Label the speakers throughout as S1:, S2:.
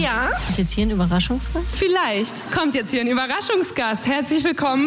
S1: Ja.
S2: Und jetzt hier ein Überraschungsgast?
S1: Vielleicht kommt jetzt hier ein Überraschungsgast. Herzlich willkommen.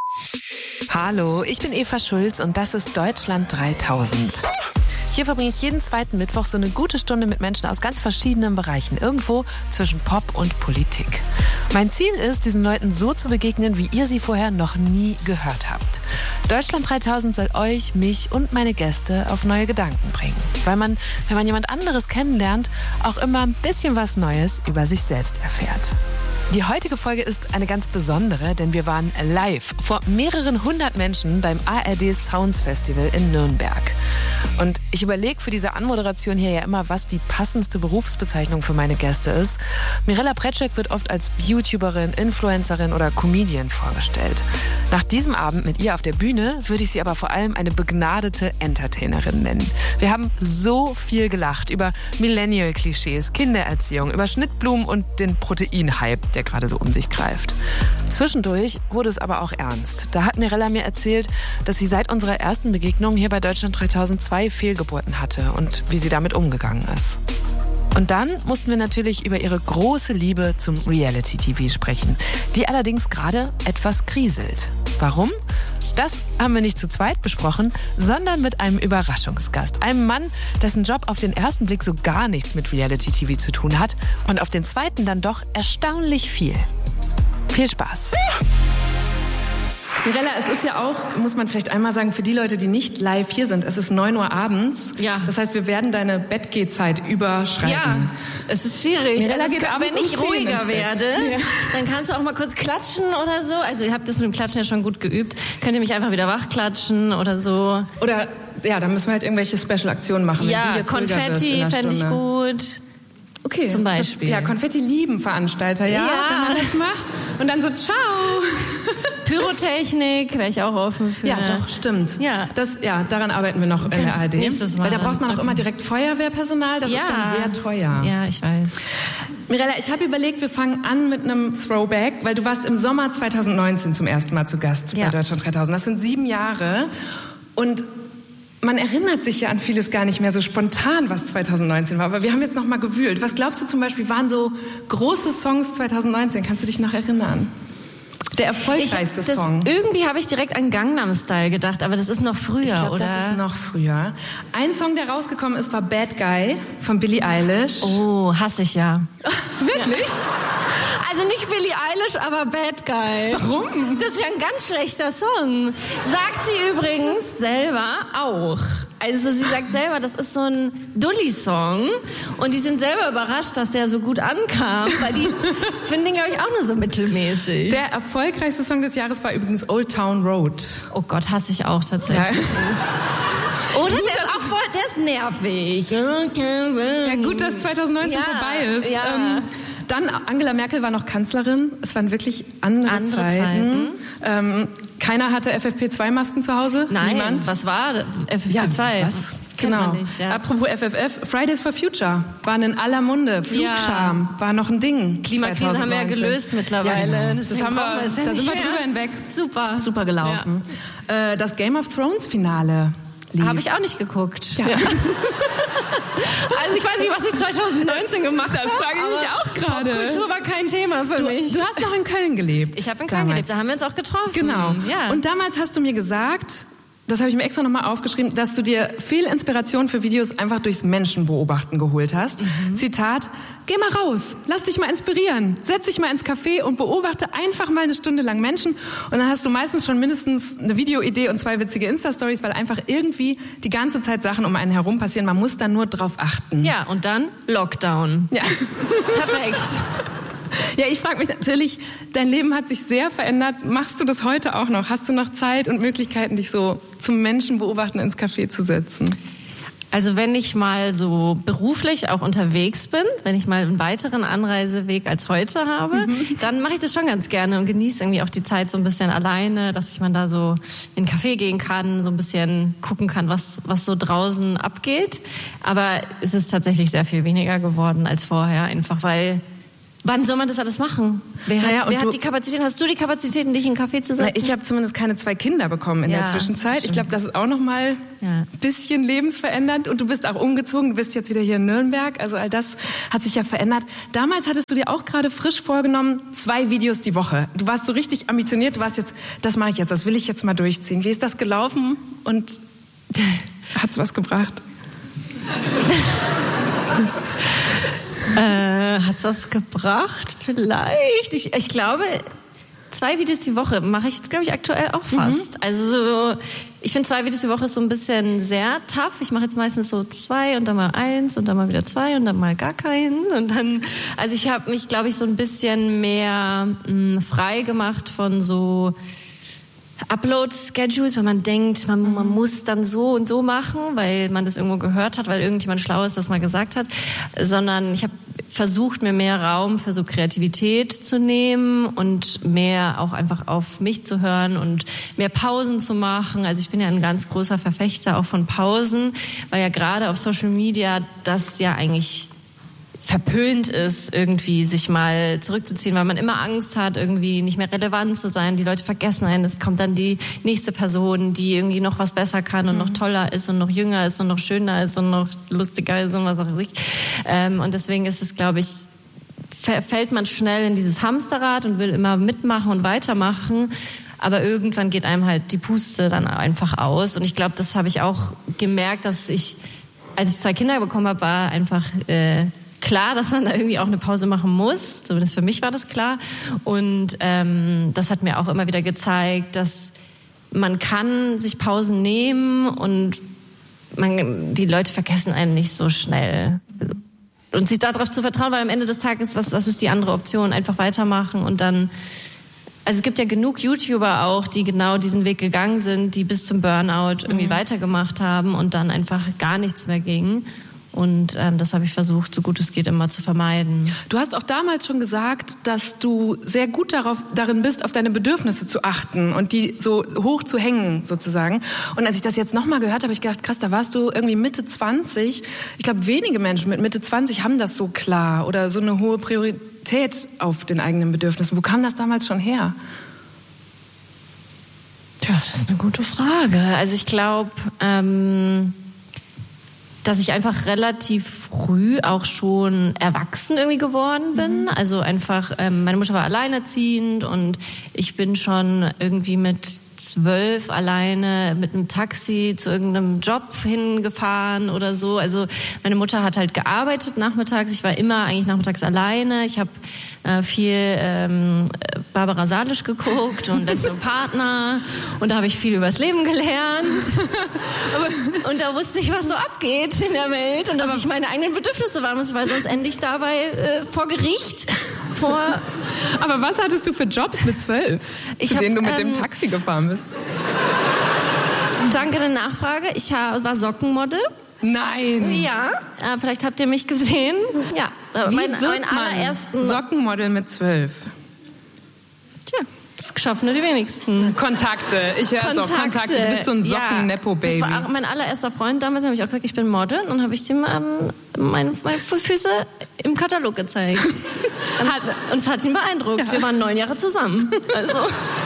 S3: Hallo, ich bin Eva Schulz und das ist Deutschland 3000. Hier verbringe ich jeden zweiten Mittwoch so eine gute Stunde mit Menschen aus ganz verschiedenen Bereichen, irgendwo zwischen Pop und Politik. Mein Ziel ist, diesen Leuten so zu begegnen, wie ihr sie vorher noch nie gehört habt. Deutschland 3000 soll euch, mich und meine Gäste auf neue Gedanken bringen. Weil man, wenn man jemand anderes kennenlernt, auch immer ein bisschen was Neues über sich selbst erfährt. Die heutige Folge ist eine ganz besondere, denn wir waren live vor mehreren hundert Menschen beim ARD Sounds Festival in Nürnberg. Und ich überlege für diese Anmoderation hier ja immer, was die passendste Berufsbezeichnung für meine Gäste ist. Mirella Precek wird oft als YouTuberin, Influencerin oder Comedian vorgestellt. Nach diesem Abend mit ihr auf der Bühne würde ich sie aber vor allem eine begnadete Entertainerin nennen. Wir haben so viel gelacht über Millennial-Klischees, Kindererziehung, über Schnittblumen und den Proteinhype, der gerade so um sich greift. Zwischendurch wurde es aber auch ernst. Da hat Mirella mir erzählt, dass sie seit unserer ersten Begegnung hier bei Deutschland 3002 Fehlgeburten hatte und wie sie damit umgegangen ist. Und dann mussten wir natürlich über ihre große Liebe zum Reality-TV sprechen, die allerdings gerade etwas kriselt. Warum? Das haben wir nicht zu zweit besprochen, sondern mit einem Überraschungsgast. Einem Mann, dessen Job auf den ersten Blick so gar nichts mit Reality-TV zu tun hat und auf den zweiten dann doch erstaunlich viel. Viel Spaß.
S1: Mirella, es ist ja auch, muss man vielleicht einmal sagen, für die Leute, die nicht live hier sind, es ist 9 Uhr abends.
S2: Ja.
S1: Das heißt, wir werden deine Bettgehzeit überschreiten.
S2: Ja, es ist schwierig.
S1: Mirella
S2: also
S1: geht
S2: wenn ich ruhiger werde, dann kannst du auch mal kurz klatschen oder so. Also ihr habt das mit dem Klatschen ja schon gut geübt. Könnt ihr mich einfach wieder wachklatschen oder so.
S1: Oder, ja, dann müssen wir halt irgendwelche Special-Aktionen machen.
S2: Ja,
S1: wenn du jetzt
S2: Konfetti fände ich gut.
S1: Okay.
S2: Zum Beispiel.
S1: Ja, Konfetti lieben Veranstalter, ja, wenn man das macht. Und dann so, ciao.
S2: Pyrotechnik wäre ich auch offen für.
S1: Ja, doch, stimmt.
S2: Ja.
S1: Daran arbeiten wir noch in der ARD.
S2: Nächstes Mal.
S1: Weil da braucht man auch immer direkt Feuerwehrpersonal, das ist dann sehr teuer.
S2: Ja, ich weiß.
S1: Mirella, ich habe überlegt, wir fangen an mit einem Throwback, weil du warst im Sommer 2019 zum ersten Mal zu Gast bei Deutschland 3000. Das sind 7 Jahre und man erinnert sich ja an vieles gar nicht mehr so spontan, was 2019 war. Aber wir haben jetzt noch mal gewühlt. Was glaubst du zum Beispiel, waren so große Songs 2019? Kannst du dich noch erinnern? Der erfolgreichste Song.
S2: Irgendwie habe ich direkt an Gangnam Style gedacht, aber das ist noch früher,
S1: ich glaub,
S2: oder?
S1: Das ist noch früher. Ein Song, der rausgekommen ist, war Bad Guy von Billie Eilish.
S2: Oh, hasse ich ja.
S1: Wirklich?
S2: Ja. Also nicht Billie Eilish, aber Bad Guy.
S1: Warum?
S2: Das ist ja ein ganz schlechter Song. Sagt sie übrigens selber auch. Also sie sagt selber, das ist so ein Dulli-Song und die sind selber überrascht, dass der so gut ankam, weil die finden den, glaube ich, auch nur so mittelmäßig.
S1: Der erfolgreichste Song des Jahres war übrigens Old Town Road.
S2: Oh Gott, hasse ich auch tatsächlich. Ja. Oder gut, der ist nervig.
S1: Ja, gut, dass 2019 vorbei ist.
S2: Ja.
S1: Dann Angela Merkel war noch Kanzlerin. Es waren wirklich andere Zeiten. Keiner hatte FFP2-Masken zu Hause.
S2: Nein,
S1: niemand.
S2: Was war FFP2?
S1: Ja, was? Genau.
S2: Nicht, ja.
S1: Apropos FFF, Fridays for Future waren in aller Munde. Flugscham war noch ein Ding.
S2: Klimakrise 2019. Haben wir ja gelöst mittlerweile.
S1: Ja, genau. Das haben wir, da sind wir drüber hinweg. Super gelaufen. Ja. Das Game of Thrones Finale.
S2: Habe ich auch nicht geguckt.
S1: Ja.
S2: Also ich weiß nicht, was ich 2019 gemacht habe.
S1: Das frage ich mich auch gerade.
S2: Kultur war kein Thema für mich.
S1: Du hast noch in Köln gelebt.
S2: Ich habe in Köln gelebt, da haben wir uns auch getroffen.
S1: Genau.
S2: Ja.
S1: Und damals hast du mir gesagt, das habe ich mir extra nochmal aufgeschrieben, dass du dir viel Inspiration für Videos einfach durchs Menschenbeobachten geholt hast. Zitat, geh mal raus, lass dich mal inspirieren, setz dich mal ins Café und beobachte einfach mal eine Stunde lang Menschen. Und dann hast du meistens schon mindestens eine Videoidee und 2 witzige Insta-Stories, weil einfach irgendwie die ganze Zeit Sachen um einen herum passieren. Man muss da nur drauf achten.
S2: Ja, und dann Lockdown.
S1: Ja.
S2: Perfekt.
S1: Ja, ich frage mich natürlich, dein Leben hat sich sehr verändert. Machst du das heute auch noch? Hast du noch Zeit und Möglichkeiten, dich so zum Menschen beobachten ins Café zu setzen?
S2: Also wenn ich mal so beruflich auch unterwegs bin, wenn ich mal einen weiteren Anreiseweg als heute habe, dann mache ich das schon ganz gerne und genieße irgendwie auch die Zeit so ein bisschen alleine, dass ich mal da so in einen Café gehen kann, so ein bisschen gucken kann, was so draußen abgeht. Aber es ist tatsächlich sehr viel weniger geworden als vorher, einfach weil Wann soll man das alles machen? Wer hat die Kapazität? Hast du die Kapazitäten, dich in einen Café zu setzen?
S1: Ich habe zumindest keine 2 Kinder bekommen in der Zwischenzeit. Ich glaube, das ist auch noch mal ein bisschen lebensverändernd. Und du bist auch umgezogen. Du bist jetzt wieder hier in Nürnberg. Also all das hat sich ja verändert. Damals hattest du dir auch gerade frisch vorgenommen, 2 Videos die Woche. Du warst so richtig ambitioniert. Du warst jetzt, das mache ich jetzt, das will ich jetzt mal durchziehen. Wie ist das gelaufen? Und hat's was gebracht?
S2: Hat's was gebracht? Vielleicht. Ich glaube, 2 Videos die Woche mache ich jetzt, glaube ich, aktuell auch fast. Also ich finde 2 Videos die Woche ist so ein bisschen sehr tough. Ich mache jetzt meistens so 2 und dann mal 1 und dann mal wieder 2 und dann mal gar keinen. Und dann, also ich habe mich, glaube ich, so ein bisschen mehr frei gemacht von so Upload-Schedules, weil man denkt, man muss dann so und so machen, weil man das irgendwo gehört hat, weil irgendjemand Schlaues das mal gesagt hat, sondern ich habe versucht, mir mehr Raum für so Kreativität zu nehmen und mehr auch einfach auf mich zu hören und mehr Pausen zu machen. Also ich bin ja ein ganz großer Verfechter auch von Pausen, weil ja gerade auf Social Media das ja eigentlich verpönt ist, irgendwie sich mal zurückzuziehen, weil man immer Angst hat, irgendwie nicht mehr relevant zu sein. Die Leute vergessen einen. Es kommt dann die nächste Person, die irgendwie noch was besser kann und noch toller ist und noch jünger ist und noch schöner ist und noch lustiger ist und was auch immer. Und deswegen ist es, glaube ich, fällt man schnell in dieses Hamsterrad und will immer mitmachen und weitermachen. Aber irgendwann geht einem halt die Puste dann einfach aus. Und ich glaube, das habe ich auch gemerkt, dass ich, als ich 2 Kinder bekommen habe, war einfach klar, dass man da irgendwie auch eine Pause machen muss. Zumindest für mich war das klar. Und das hat mir auch immer wieder gezeigt, dass man kann sich Pausen nehmen und die Leute vergessen einen nicht so schnell. Und sich darauf zu vertrauen, weil am Ende des Tages, was ist die andere Option? Einfach weitermachen und dann... Also es gibt ja genug YouTuber auch, die genau diesen Weg gegangen sind, die bis zum Burnout irgendwie weitergemacht haben und dann einfach gar nichts mehr ging. Und das habe ich versucht, so gut es geht, immer zu vermeiden.
S1: Du hast auch damals schon gesagt, dass du sehr gut darin bist, auf deine Bedürfnisse zu achten und die so hoch zu hängen, sozusagen. Und als ich das jetzt nochmal gehört habe, habe ich gedacht, krass, da warst du irgendwie Mitte 20. Ich glaube, wenige Menschen mit Mitte 20 haben das so klar oder so eine hohe Priorität auf den eigenen Bedürfnissen. Wo kam das damals schon her?
S2: Tja, das ist eine gute Frage. Also ich glaube... dass ich einfach relativ früh auch schon erwachsen irgendwie geworden bin. Also einfach, meine Mutter war alleinerziehend und ich bin schon irgendwie mit 12 alleine mit einem Taxi zu irgendeinem Job hingefahren oder so. Also meine Mutter hat halt gearbeitet nachmittags. Ich war immer eigentlich nachmittags alleine. Ich habe viel Barbara Salisch geguckt und Letzter Partner und da habe ich viel übers Leben gelernt. Und da wusste ich, was so abgeht in der Welt und dass ich meine eigenen Bedürfnisse wahren muss, weil sonst endlich dabei vor Gericht.
S1: Aber was hattest du für Jobs mit 12, zu denen du mit dem Taxi gefahren bist?
S2: Danke der Nachfrage. Ich war Sockenmodel.
S1: Nein.
S2: Ja, vielleicht habt ihr mich gesehen. Ja,
S1: mein allerersten Sockenmodel mit 12.
S2: Tja, das schaffen nur die wenigsten.
S1: Kontakte. Ich höre es auch. Kontakte. Du bist so ein Socken-Nepo-Baby.
S2: Das war auch mein allererster Freund. Damals habe ich auch gesagt, ich bin Model. Und habe ich ihm meine Füße im Katalog gezeigt. Und es hat ihn beeindruckt. Ja. Wir waren 9 Jahre zusammen. Also...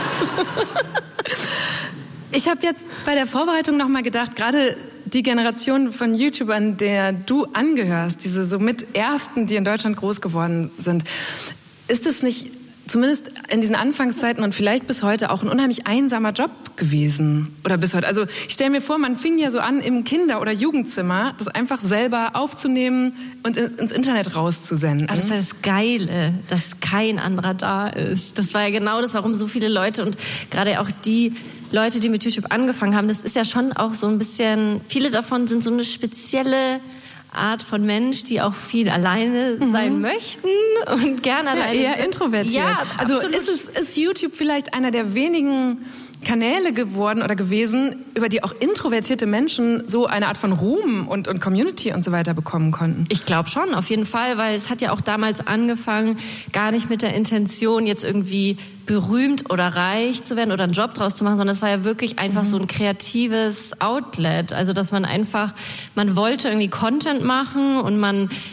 S1: Ich habe jetzt bei der Vorbereitung nochmal gedacht, gerade die Generation von YouTubern, der du angehörst, diese so mit Ersten, die in Deutschland groß geworden sind, ist es nicht zumindest in diesen Anfangszeiten und vielleicht bis heute auch ein unheimlich einsamer Job gewesen? Oder bis heute? Also ich stelle mir vor, man fing ja so an, im Kinder- oder Jugendzimmer das einfach selber aufzunehmen und ins Internet rauszusenden.
S2: Aber das ist ja das Geile, dass kein anderer da ist. Das war ja genau das, warum so viele Leute und gerade auch die Leute, die mit YouTube angefangen haben, das ist ja schon auch so ein bisschen, viele davon sind so eine spezielle Art von Mensch, die auch viel alleine sein möchten und gerne alleine
S1: eher introvertiert.
S2: Ja,
S1: also ist YouTube vielleicht einer der wenigen Kanäle geworden oder gewesen, über die auch introvertierte Menschen so eine Art von Ruhm und Community und so weiter bekommen konnten?
S2: Ich glaube schon, auf jeden Fall, weil es hat ja auch damals angefangen, gar nicht mit der Intention, jetzt irgendwie berühmt oder reich zu werden oder einen Job draus zu machen, sondern es war ja wirklich einfach so ein kreatives Outlet. Also, dass man wollte irgendwie Content machen und man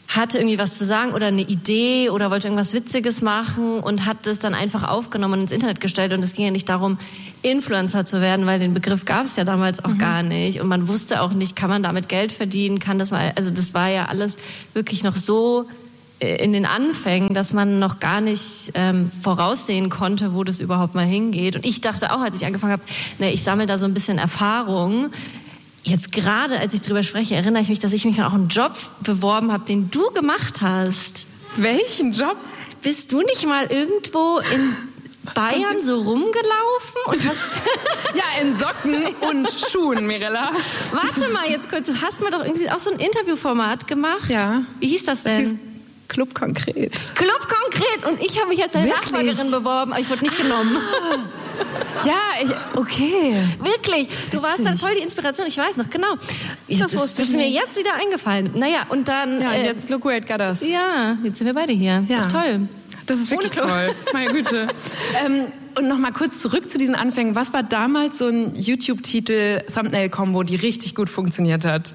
S2: hatte irgendwie was zu sagen oder eine Idee oder wollte irgendwas Witziges machen und hat das dann einfach aufgenommen und ins Internet gestellt. Und es ging ja nicht darum, Influencer zu werden, weil den Begriff gab es ja damals auch gar nicht. Und man wusste auch nicht, kann man damit Geld verdienen, kann das mal, also das war ja alles wirklich noch so in den Anfängen, dass man noch gar nicht voraussehen konnte, wo das überhaupt mal hingeht. Und ich dachte auch, als ich angefangen habe, ich sammle da so ein bisschen Erfahrung. Jetzt gerade, als ich drüber spreche, erinnere ich mich, dass ich mich auch einen Job beworben habe, den du gemacht hast.
S1: Welchen Job?
S2: Bist du nicht mal irgendwo in Bayern so rumgelaufen und hast
S1: ja, in Socken und Schuhen, Mirella.
S2: Warte mal jetzt kurz, du hast mir doch irgendwie auch so ein Interviewformat gemacht.
S1: Ja.
S2: Wie hieß das denn?
S1: Das hieß Club Konkret.
S2: Club Konkret und ich habe mich als deine Nachfolgerin beworben, aber ich wurde nicht genommen.
S1: Ja, okay.
S2: Wirklich, du warst dann voll die Inspiration, ich weiß noch, genau. Das ist mir jetzt wieder eingefallen. Naja, und dann...
S1: Ja, jetzt look where it got us.
S2: Ja, jetzt sind wir beide hier. Ja. Doch toll.
S1: Das ist wirklich toll. Meine Güte. Und noch mal kurz zurück zu diesen Anfängen. Was war damals so ein YouTube-Titel-Thumbnail-Kombo, die richtig gut funktioniert hat?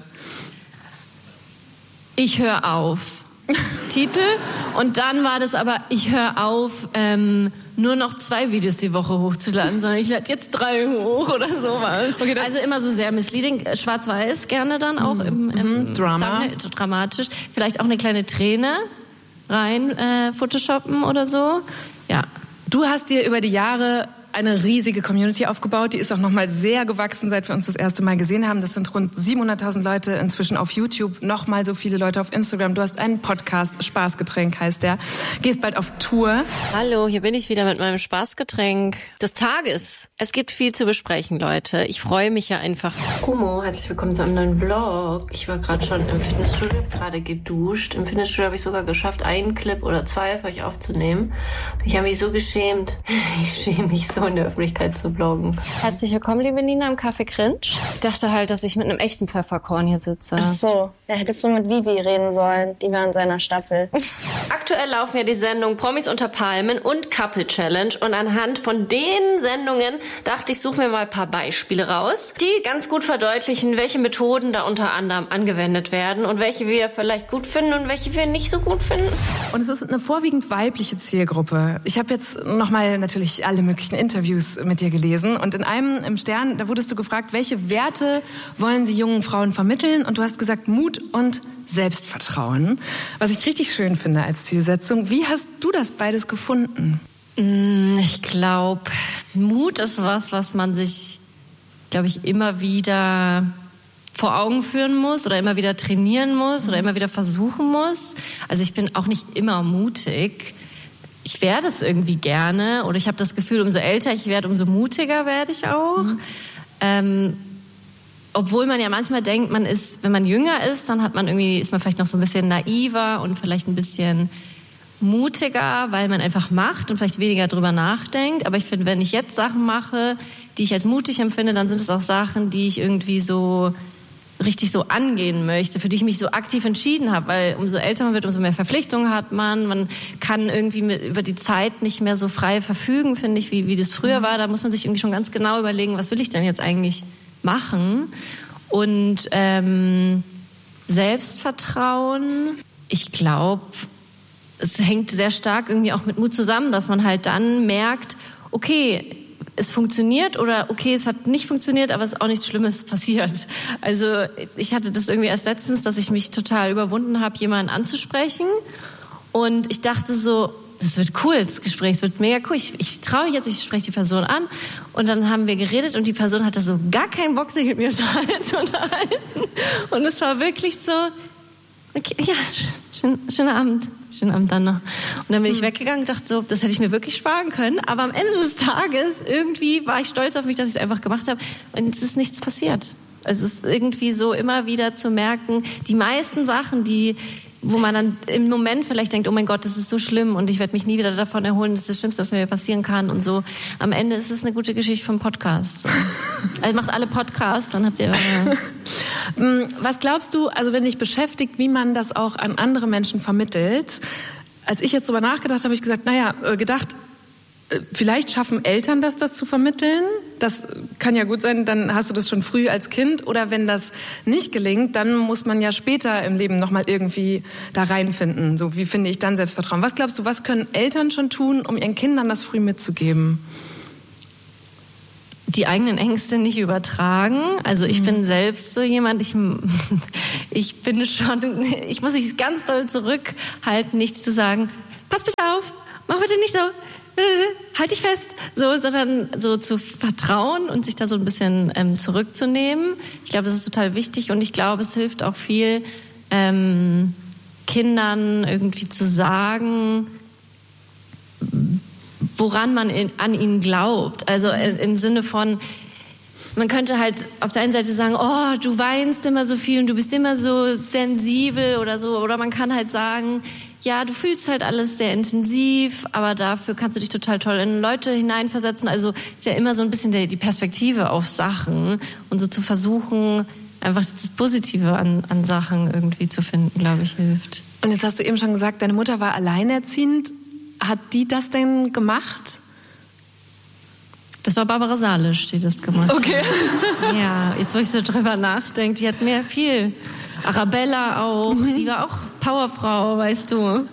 S2: Ich höre auf. Titel. Und dann war das aber, ich höre auf, nur noch 2 Videos die Woche hochzuladen, sondern ich lade jetzt 3 hoch oder sowas. Okay, also immer so sehr misleading. Schwarz-Weiß gerne dann auch im
S1: Drama.
S2: Dramatisch. Vielleicht auch eine kleine Träne rein photoshoppen oder so. Ja.
S1: Du hast dir über die Jahre eine riesige Community aufgebaut. Die ist auch noch mal sehr gewachsen, seit wir uns das erste Mal gesehen haben. Das sind rund 700.000 Leute inzwischen auf YouTube, noch mal so viele Leute auf Instagram. Du hast einen Podcast, Spaßgetränk heißt der. Gehst bald auf Tour.
S4: Hallo, hier bin ich wieder mit meinem Spaßgetränk des Tages. Es gibt viel zu besprechen, Leute. Ich freue mich ja einfach. Kumo, herzlich willkommen zu einem neuen Vlog. Ich war gerade schon im Fitnessstudio, gerade geduscht. Im Fitnessstudio habe ich sogar geschafft, einen Clip oder 2 für euch aufzunehmen. Ich habe mich so geschämt. Ich schäme mich so, in der Öffentlichkeit zu vloggen. Herzlich willkommen, liebe Nina, im Café Cringe. Ich dachte halt, dass ich mit einem echten Pfefferkorn hier sitze.
S5: Ach so, da hättest du mit Vivi reden sollen. Die war in seiner Staffel.
S4: Aktuell laufen ja die Sendungen Promis unter Palmen und Couple Challenge. Und anhand von den Sendungen dachte ich, suche mir mal ein paar Beispiele raus, die ganz gut verdeutlichen, welche Methoden da unter anderem angewendet werden und welche wir vielleicht gut finden und welche wir nicht so gut finden.
S1: Und es ist eine vorwiegend weibliche Zielgruppe. Ich habe jetzt nochmal natürlich alle möglichen Interviews mit dir gelesen. Und in einem im Stern, da wurdest du gefragt, welche Werte wollen Sie jungen Frauen vermitteln? Und du hast gesagt, Mut und Selbstvertrauen. Was ich richtig schön finde als Zielsetzung. Wie hast du das beides gefunden?
S2: Ich glaube, Mut ist was man sich, glaube ich, immer wieder vor Augen führen muss oder immer wieder trainieren muss oder immer wieder versuchen muss. Also ich bin auch nicht immer mutig. Ich werde es irgendwie gerne oder ich habe das Gefühl, umso älter ich werde, umso mutiger werde ich auch. Obwohl man ja manchmal denkt, man ist, wenn man jünger ist, dann ist man vielleicht noch so ein bisschen naiver und vielleicht ein bisschen mutiger, weil man einfach macht und vielleicht weniger drüber nachdenkt. Aber ich finde, wenn ich jetzt Sachen mache, die ich als mutig empfinde, dann sind es auch Sachen, die ich irgendwie so richtig so angehen möchte, für die ich mich so aktiv entschieden habe, weil umso älter man wird, umso mehr Verpflichtungen hat man kann irgendwie über die Zeit nicht mehr so frei verfügen, finde ich, wie das früher war. Da muss man sich irgendwie schon ganz genau überlegen, was will ich denn jetzt eigentlich machen? Und Selbstvertrauen, ich glaube, es hängt sehr stark irgendwie auch mit Mut zusammen, dass man halt dann merkt, okay, es funktioniert oder okay, es hat nicht funktioniert, aber es ist auch nichts Schlimmes passiert. Also ich hatte das irgendwie erst letztens, dass ich mich total überwunden habe, jemanden anzusprechen und ich dachte so, das wird cool, das Gespräch, es wird mega cool. Ich traue jetzt, ich spreche die Person an und dann haben wir geredet und die Person hatte so gar keinen Bock, sich mit mir zu unterhalten und es war wirklich so, okay, ja, schönen Abend dann noch. Und dann bin ich weggegangen und dachte so, das hätte ich mir wirklich sparen können. Aber am Ende des Tages irgendwie war ich stolz auf mich, dass ich es einfach gemacht habe. Und es ist nichts passiert. Es ist irgendwie so immer wieder zu merken, die meisten Sachen, wo man dann im Moment vielleicht denkt, oh mein Gott, das ist so schlimm und ich werde mich nie wieder davon erholen, das ist das Schlimmste, was mir passieren kann und so. Am Ende ist es eine gute Geschichte vom Podcast. So. Also macht alle Podcasts, dann habt ihr...
S1: Was glaubst du, also wenn dich beschäftigt, wie man das auch an andere Menschen vermittelt? Als ich jetzt darüber nachgedacht habe, habe ich gesagt, vielleicht schaffen Eltern das zu vermitteln. Das kann ja gut sein, dann hast du das schon früh als Kind. Oder wenn das nicht gelingt, dann muss man ja später im Leben nochmal irgendwie da reinfinden. So, wie finde ich dann Selbstvertrauen? Was glaubst du, was können Eltern schon tun, um ihren Kindern das früh mitzugeben?
S2: Die eigenen Ängste nicht übertragen. Also ich bin selbst so jemand, ich muss mich ganz doll zurückhalten, nichts zu sagen. Pass bitte auf, mach bitte nicht so, halt dich fest, so, sondern so zu vertrauen und sich da so ein bisschen zurückzunehmen. Ich glaube, das ist total wichtig und ich glaube, es hilft auch viel, Kindern irgendwie zu sagen, woran man an ihnen glaubt. Also im Sinne von, man könnte halt auf der einen Seite sagen, oh, du weinst immer so viel und du bist immer so sensibel oder so. Oder man kann halt sagen, ja, du fühlst halt alles sehr intensiv, aber dafür kannst du dich total toll in Leute hineinversetzen. Also ist ja immer so ein bisschen die Perspektive auf Sachen und so zu versuchen, einfach das Positive an Sachen irgendwie zu finden, glaube ich, hilft.
S1: Und jetzt hast du eben schon gesagt, deine Mutter war alleinerziehend. Hat die das denn gemacht?
S2: Das war Barbara Salisch, die das gemacht hat.
S1: Okay.
S2: Ja, jetzt wo ich so drüber nachdenke, die hat mir viel. Arabella auch, die war auch Powerfrau, weißt du.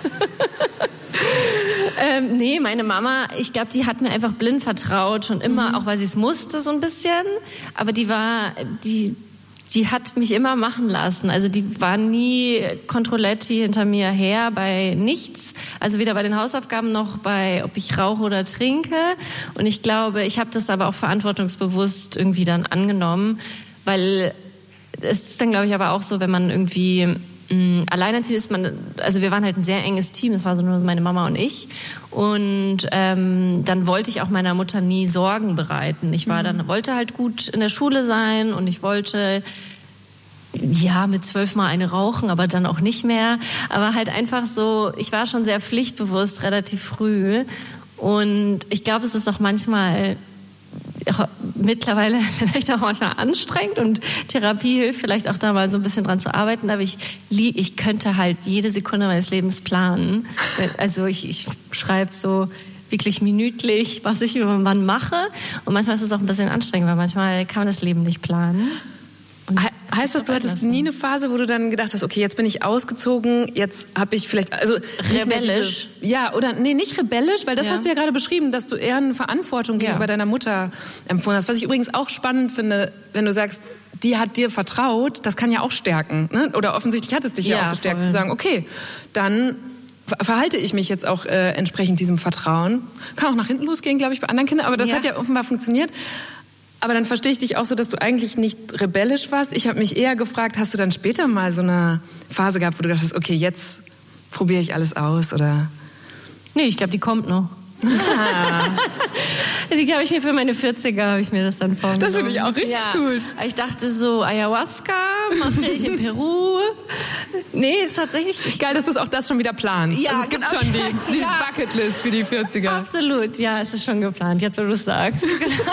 S2: Nee, meine Mama, ich glaube, die hat mir einfach blind vertraut, schon immer, auch weil sie es musste so ein bisschen. Aber die hat mich immer machen lassen. Also die war nie Controletti hinter mir her bei nichts. Also weder bei den Hausaufgaben noch bei, ob ich rauche oder trinke. Und ich glaube, ich habe das aber auch verantwortungsbewusst irgendwie dann angenommen, weil es ist dann, glaube ich, aber auch so, wenn man irgendwie alleinerziehend ist, also wir waren halt ein sehr enges Team, das war so nur meine Mama und ich. Und dann wollte ich auch meiner Mutter nie Sorgen bereiten. Ich wollte halt gut in der Schule sein und ich wollte mit 12 mal eine rauchen, aber dann auch nicht mehr. Aber halt einfach so, ich war schon sehr pflichtbewusst relativ früh. Und ich glaube, es ist auch manchmal mittlerweile vielleicht auch manchmal anstrengend und Therapie hilft vielleicht auch da mal so ein bisschen dran zu arbeiten, aber ich könnte halt jede Sekunde meines Lebens planen. Also ich schreibe so wirklich minütlich, was ich wann mache und manchmal ist es auch ein bisschen anstrengend, weil manchmal kann man das Leben nicht planen.
S1: Heißt das, du hattest nie eine Phase, wo du dann gedacht hast, okay, jetzt bin ich ausgezogen, jetzt habe ich vielleicht, also
S2: rebellisch?
S1: Nicht rebellisch, weil das hast du ja gerade beschrieben, dass du eher eine Verantwortung gegenüber deiner Mutter empfunden hast. Was ich übrigens auch spannend finde, wenn du sagst, die hat dir vertraut, das kann ja auch stärken, ne? Oder offensichtlich hat es dich ja auch gestärkt, voll. Zu sagen, okay, dann verhalte ich mich jetzt auch entsprechend diesem Vertrauen. Kann auch nach hinten losgehen, glaube ich, bei anderen Kindern, aber das hat ja offenbar funktioniert. Aber dann verstehe ich dich auch so, dass du eigentlich nicht rebellisch warst. Ich habe mich eher gefragt, hast du dann später mal so eine Phase gehabt, wo du dachtest, okay, jetzt probiere ich alles aus, oder?
S2: Nee, ich glaube, die kommt noch. Die habe ich mir für meine 40er, habe ich mir das dann vorgenommen.
S1: Das finde ich auch richtig gut.
S2: Ich dachte so, Ayahuasca mache ich in Peru. Nee, ist tatsächlich...
S1: Geil, dass du auch das schon wieder planst.
S2: Ja,
S1: also es gibt schon die Bucketlist für die 40er.
S2: Absolut, ja, es ist schon geplant, jetzt wo du es sagst.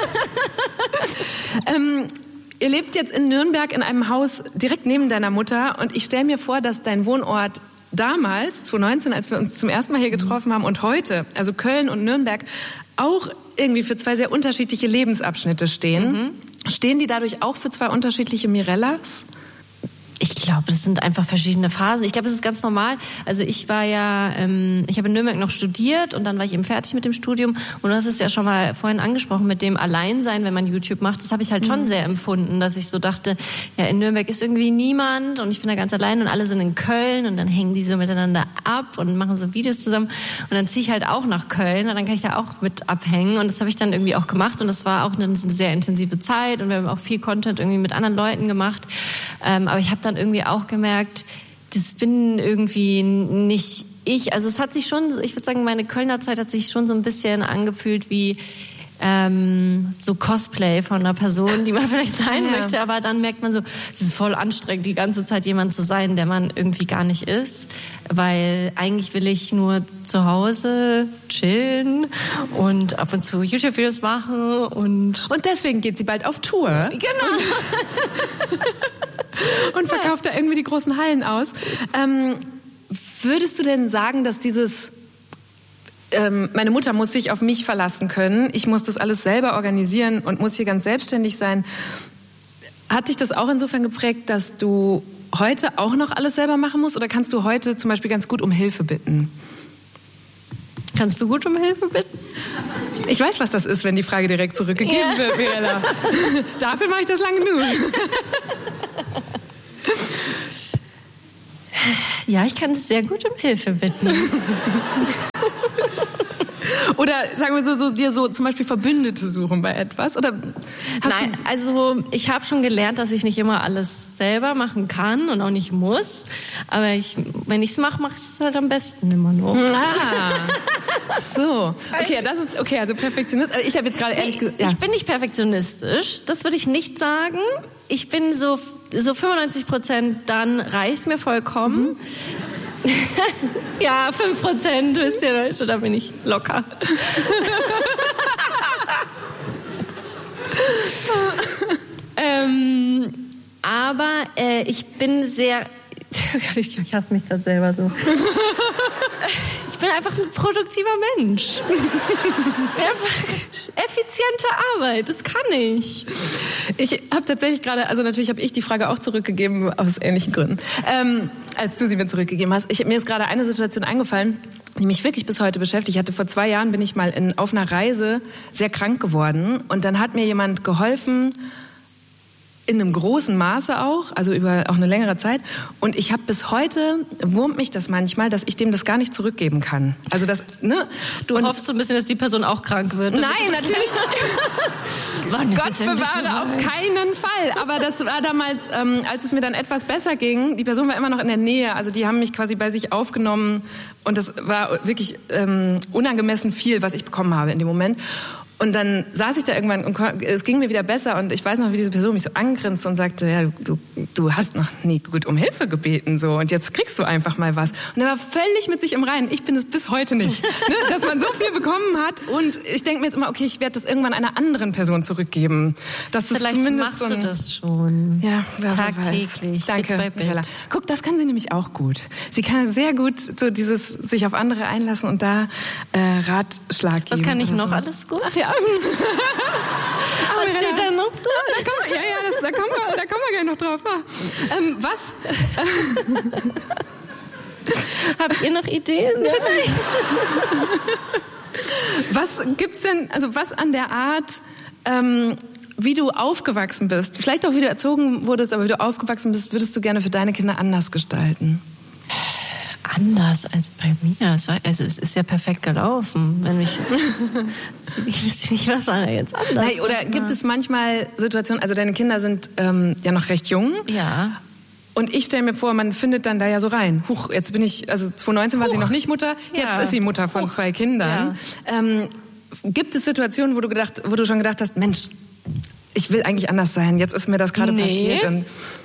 S1: Ihr lebt jetzt in Nürnberg in einem Haus direkt neben deiner Mutter und ich stelle mir vor, dass dein Wohnort damals, 2019, als wir uns zum ersten Mal hier getroffen haben und heute, also Köln und Nürnberg, auch irgendwie für zwei sehr unterschiedliche Lebensabschnitte stehen. Stehen die dadurch auch für zwei unterschiedliche Mirellas?
S2: Ich glaube, das sind einfach verschiedene Phasen. Ich glaube, das ist ganz normal. Also ich war ja, ich habe in Nürnberg noch studiert und dann war ich eben fertig mit dem Studium. Und du hast es ja schon mal vorhin angesprochen mit dem Alleinsein, wenn man YouTube macht. Das habe ich halt schon sehr empfunden, dass ich so dachte, ja, in Nürnberg ist irgendwie niemand und ich bin da ganz allein und alle sind in Köln und dann hängen die so miteinander ab und machen so Videos zusammen. Und dann ziehe ich halt auch nach Köln und dann kann ich da auch mit abhängen. Und das habe ich dann irgendwie auch gemacht und das war auch eine sehr intensive Zeit und wir haben auch viel Content irgendwie mit anderen Leuten gemacht. Aber ich habe dann irgendwie auch gemerkt, das bin irgendwie nicht ich. Also es hat sich schon, ich würde sagen, meine Kölner Zeit hat sich schon so ein bisschen angefühlt wie so Cosplay von einer Person, die man vielleicht sein möchte. Aber dann merkt man so, es ist voll anstrengend, die ganze Zeit jemand zu sein, der man irgendwie gar nicht ist. Weil eigentlich will ich nur zu Hause chillen und ab und zu YouTube-Videos machen. Und
S1: deswegen geht sie bald auf Tour.
S2: Genau.
S1: Und verkauft da irgendwie die großen Hallen aus. Würdest du denn sagen, dass dieses meine Mutter muss sich auf mich verlassen können. Ich muss das alles selber organisieren und muss hier ganz selbstständig sein. Hat dich das auch insofern geprägt, dass du heute auch noch alles selber machen musst? Oder kannst du heute zum Beispiel ganz gut um Hilfe bitten?
S2: Kannst du gut um Hilfe bitten?
S1: Ich weiß, was das ist, wenn die Frage direkt zurückgegeben wird, Mirella. Dafür mache ich das lang genug.
S2: Ja, ich kann sehr gut um Hilfe bitten.
S1: Oder sagen wir so dir so zum Beispiel Verbündete suchen bei etwas? Oder
S2: Nein, also ich habe schon gelernt, dass ich nicht immer alles selber machen kann und auch nicht muss. Aber wenn ich es mache, mache ich es halt am besten immer nur.
S1: So. Okay, das ist okay. Also Perfektionist. Ich habe jetzt gerade ehrlich gesagt. Ja.
S2: Ich bin nicht perfektionistisch. Das würde ich nicht sagen. Ich bin so 95%, dann reicht mir vollkommen. Ja, 5%, wisst ihr, Leute, da bin ich locker. Aber ich bin sehr... Ich hasse mich gerade selber so. Ich bin einfach ein produktiver Mensch. Effiziente Arbeit, das kann ich.
S1: Ich habe tatsächlich gerade, also natürlich habe ich die Frage auch zurückgegeben, aus ähnlichen Gründen, als du sie mir zurückgegeben hast. Mir ist gerade eine Situation eingefallen, die mich wirklich bis heute beschäftigt. Ich hatte vor 2 Jahren, bin ich mal auf einer Reise sehr krank geworden. Und dann hat mir jemand geholfen, in einem großen Maße auch, also über auch eine längere Zeit. Und ich habe bis heute, wurmt mich das manchmal, dass ich dem das gar nicht zurückgeben kann. Also das, ne?
S2: Du hoffst so ein bisschen, dass die Person auch krank wird.
S1: Nein, natürlich. Gott bewahre, auf keinen Fall. Aber das war damals, als es mir dann etwas besser ging, die Person war immer noch in der Nähe. Also die haben mich quasi bei sich aufgenommen. Und das war wirklich unangemessen viel, was ich bekommen habe in dem Moment. Und dann saß ich da irgendwann und es ging mir wieder besser und ich weiß noch, wie diese Person mich so angrinste und sagte, ja, du hast noch nie gut um Hilfe gebeten so und jetzt kriegst du einfach mal was. Und er war völlig mit sich im Reinen. Ich bin es bis heute nicht, ne? Dass man so viel bekommen hat und ich denke mir jetzt immer, okay, ich werde das irgendwann einer anderen Person zurückgeben. Das ist
S2: vielleicht
S1: zumindest
S2: machst du das schon.
S1: Ja,
S2: tagtäglich.
S1: Danke,
S2: Bit by bit.
S1: Guck, das kann sie nämlich auch gut. Sie kann sehr gut so dieses sich auf andere einlassen und da Ratschlag geben.
S2: Was kann ich noch
S1: so.
S2: alles gut?
S1: Ach ja.
S2: Was steht da noch so?
S1: Da kommen wir gleich noch drauf. Was?
S2: Habt ihr noch Ideen?
S1: Was gibt's denn, also was an der Art, wie du aufgewachsen bist, vielleicht auch wie du erzogen wurdest, aber wie du aufgewachsen bist, würdest du gerne für deine Kinder anders gestalten?
S2: Anders als bei mir. Also es ist ja perfekt gelaufen. Wenn ich weiß nicht, was war da jetzt anders?
S1: Nein, oder gibt es manchmal Situationen, also deine Kinder sind ja noch recht jung.
S2: Ja.
S1: Und ich stelle mir vor, man findet dann da ja so rein. Huch, jetzt bin ich, also 2019 war sie noch nicht Mutter, jetzt ist sie Mutter von 2 Kindern. Ja. Gibt es Situationen, wo du schon gedacht hast, Mensch, ich will eigentlich anders sein, jetzt ist mir das gerade passiert. Und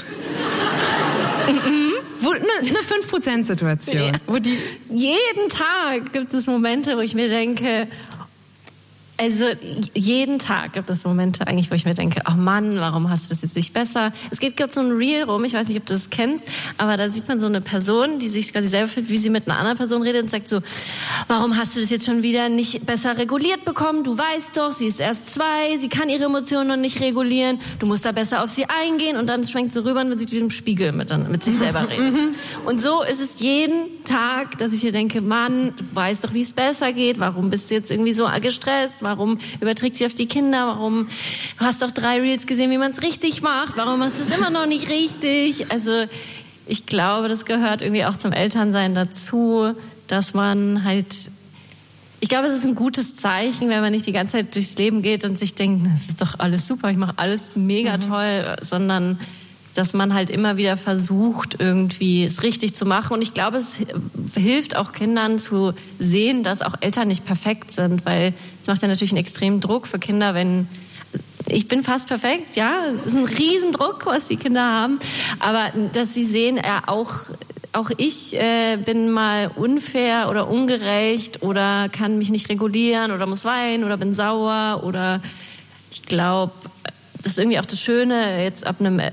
S1: eine 5%-Situation.
S2: Nee. Jeden Tag gibt es Momente, wo ich mir denke, also jeden Tag gibt es Momente eigentlich, wo ich mir denke, ach Mann, warum hast du das jetzt nicht besser? Es geht gerade so ein Reel rum, ich weiß nicht, ob du das kennst, aber da sieht man so eine Person, die sich quasi selber fühlt, wie sie mit einer anderen Person redet und sagt so, warum hast du das jetzt schon wieder nicht besser reguliert bekommen? Du weißt doch, sie ist erst 2, sie kann ihre Emotionen noch nicht regulieren, du musst da besser auf sie eingehen und dann schwenkt sie rüber und man sieht wie im Spiegel mit sich selber redet. Und so ist es jeden Tag, dass ich mir denke, Mann, du weißt doch, wie es besser geht, warum bist du jetzt irgendwie so gestresst? Warum überträgt sie auf die Kinder? Warum? Du hast doch 3 Reels gesehen, wie man es richtig macht. Warum machst du es immer noch nicht richtig? Also ich glaube, das gehört irgendwie auch zum Elternsein dazu, dass man halt... Ich glaube, es ist ein gutes Zeichen, wenn man nicht die ganze Zeit durchs Leben geht und sich denkt, das ist doch alles super, ich mache alles mega toll, sondern dass man halt immer wieder versucht, irgendwie es richtig zu machen. Und ich glaube, es hilft auch Kindern zu sehen, dass auch Eltern nicht perfekt sind, weil es macht ja natürlich einen extremen Druck für Kinder, wenn ich bin fast perfekt, ja, es ist ein Riesendruck, was die Kinder haben, aber dass sie sehen, auch ich bin mal unfair oder ungerecht oder kann mich nicht regulieren oder muss weinen oder bin sauer oder ich glaube, das ist irgendwie auch das Schöne, jetzt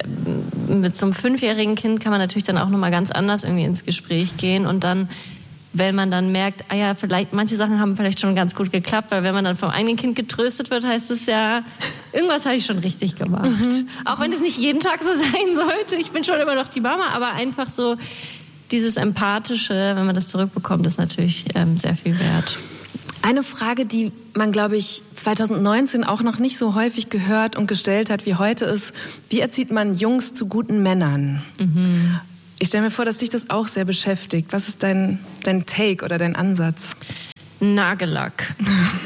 S2: mit so einem 5-jährigen Kind kann man natürlich dann auch nochmal ganz anders irgendwie ins Gespräch gehen und dann wenn man dann merkt, vielleicht manche Sachen haben vielleicht schon ganz gut geklappt, weil wenn man dann vom eigenen Kind getröstet wird, heißt es ja, irgendwas habe ich schon richtig gemacht. Auch wenn es nicht jeden Tag so sein sollte. Ich bin schon immer noch die Mama, aber einfach so dieses Empathische, wenn man das zurückbekommt, ist natürlich sehr viel wert.
S1: Eine Frage, die man, glaube ich, 2019 auch noch nicht so häufig gehört und gestellt hat wie heute ist, wie erzieht man Jungs zu guten Männern? Ich stelle mir vor, dass dich das auch sehr beschäftigt. Was ist dein Take oder dein Ansatz?
S2: Nagellack.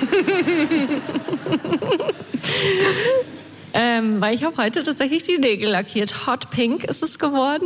S2: Weil ich habe heute tatsächlich die Nägel lackiert. Hot Pink ist es geworden.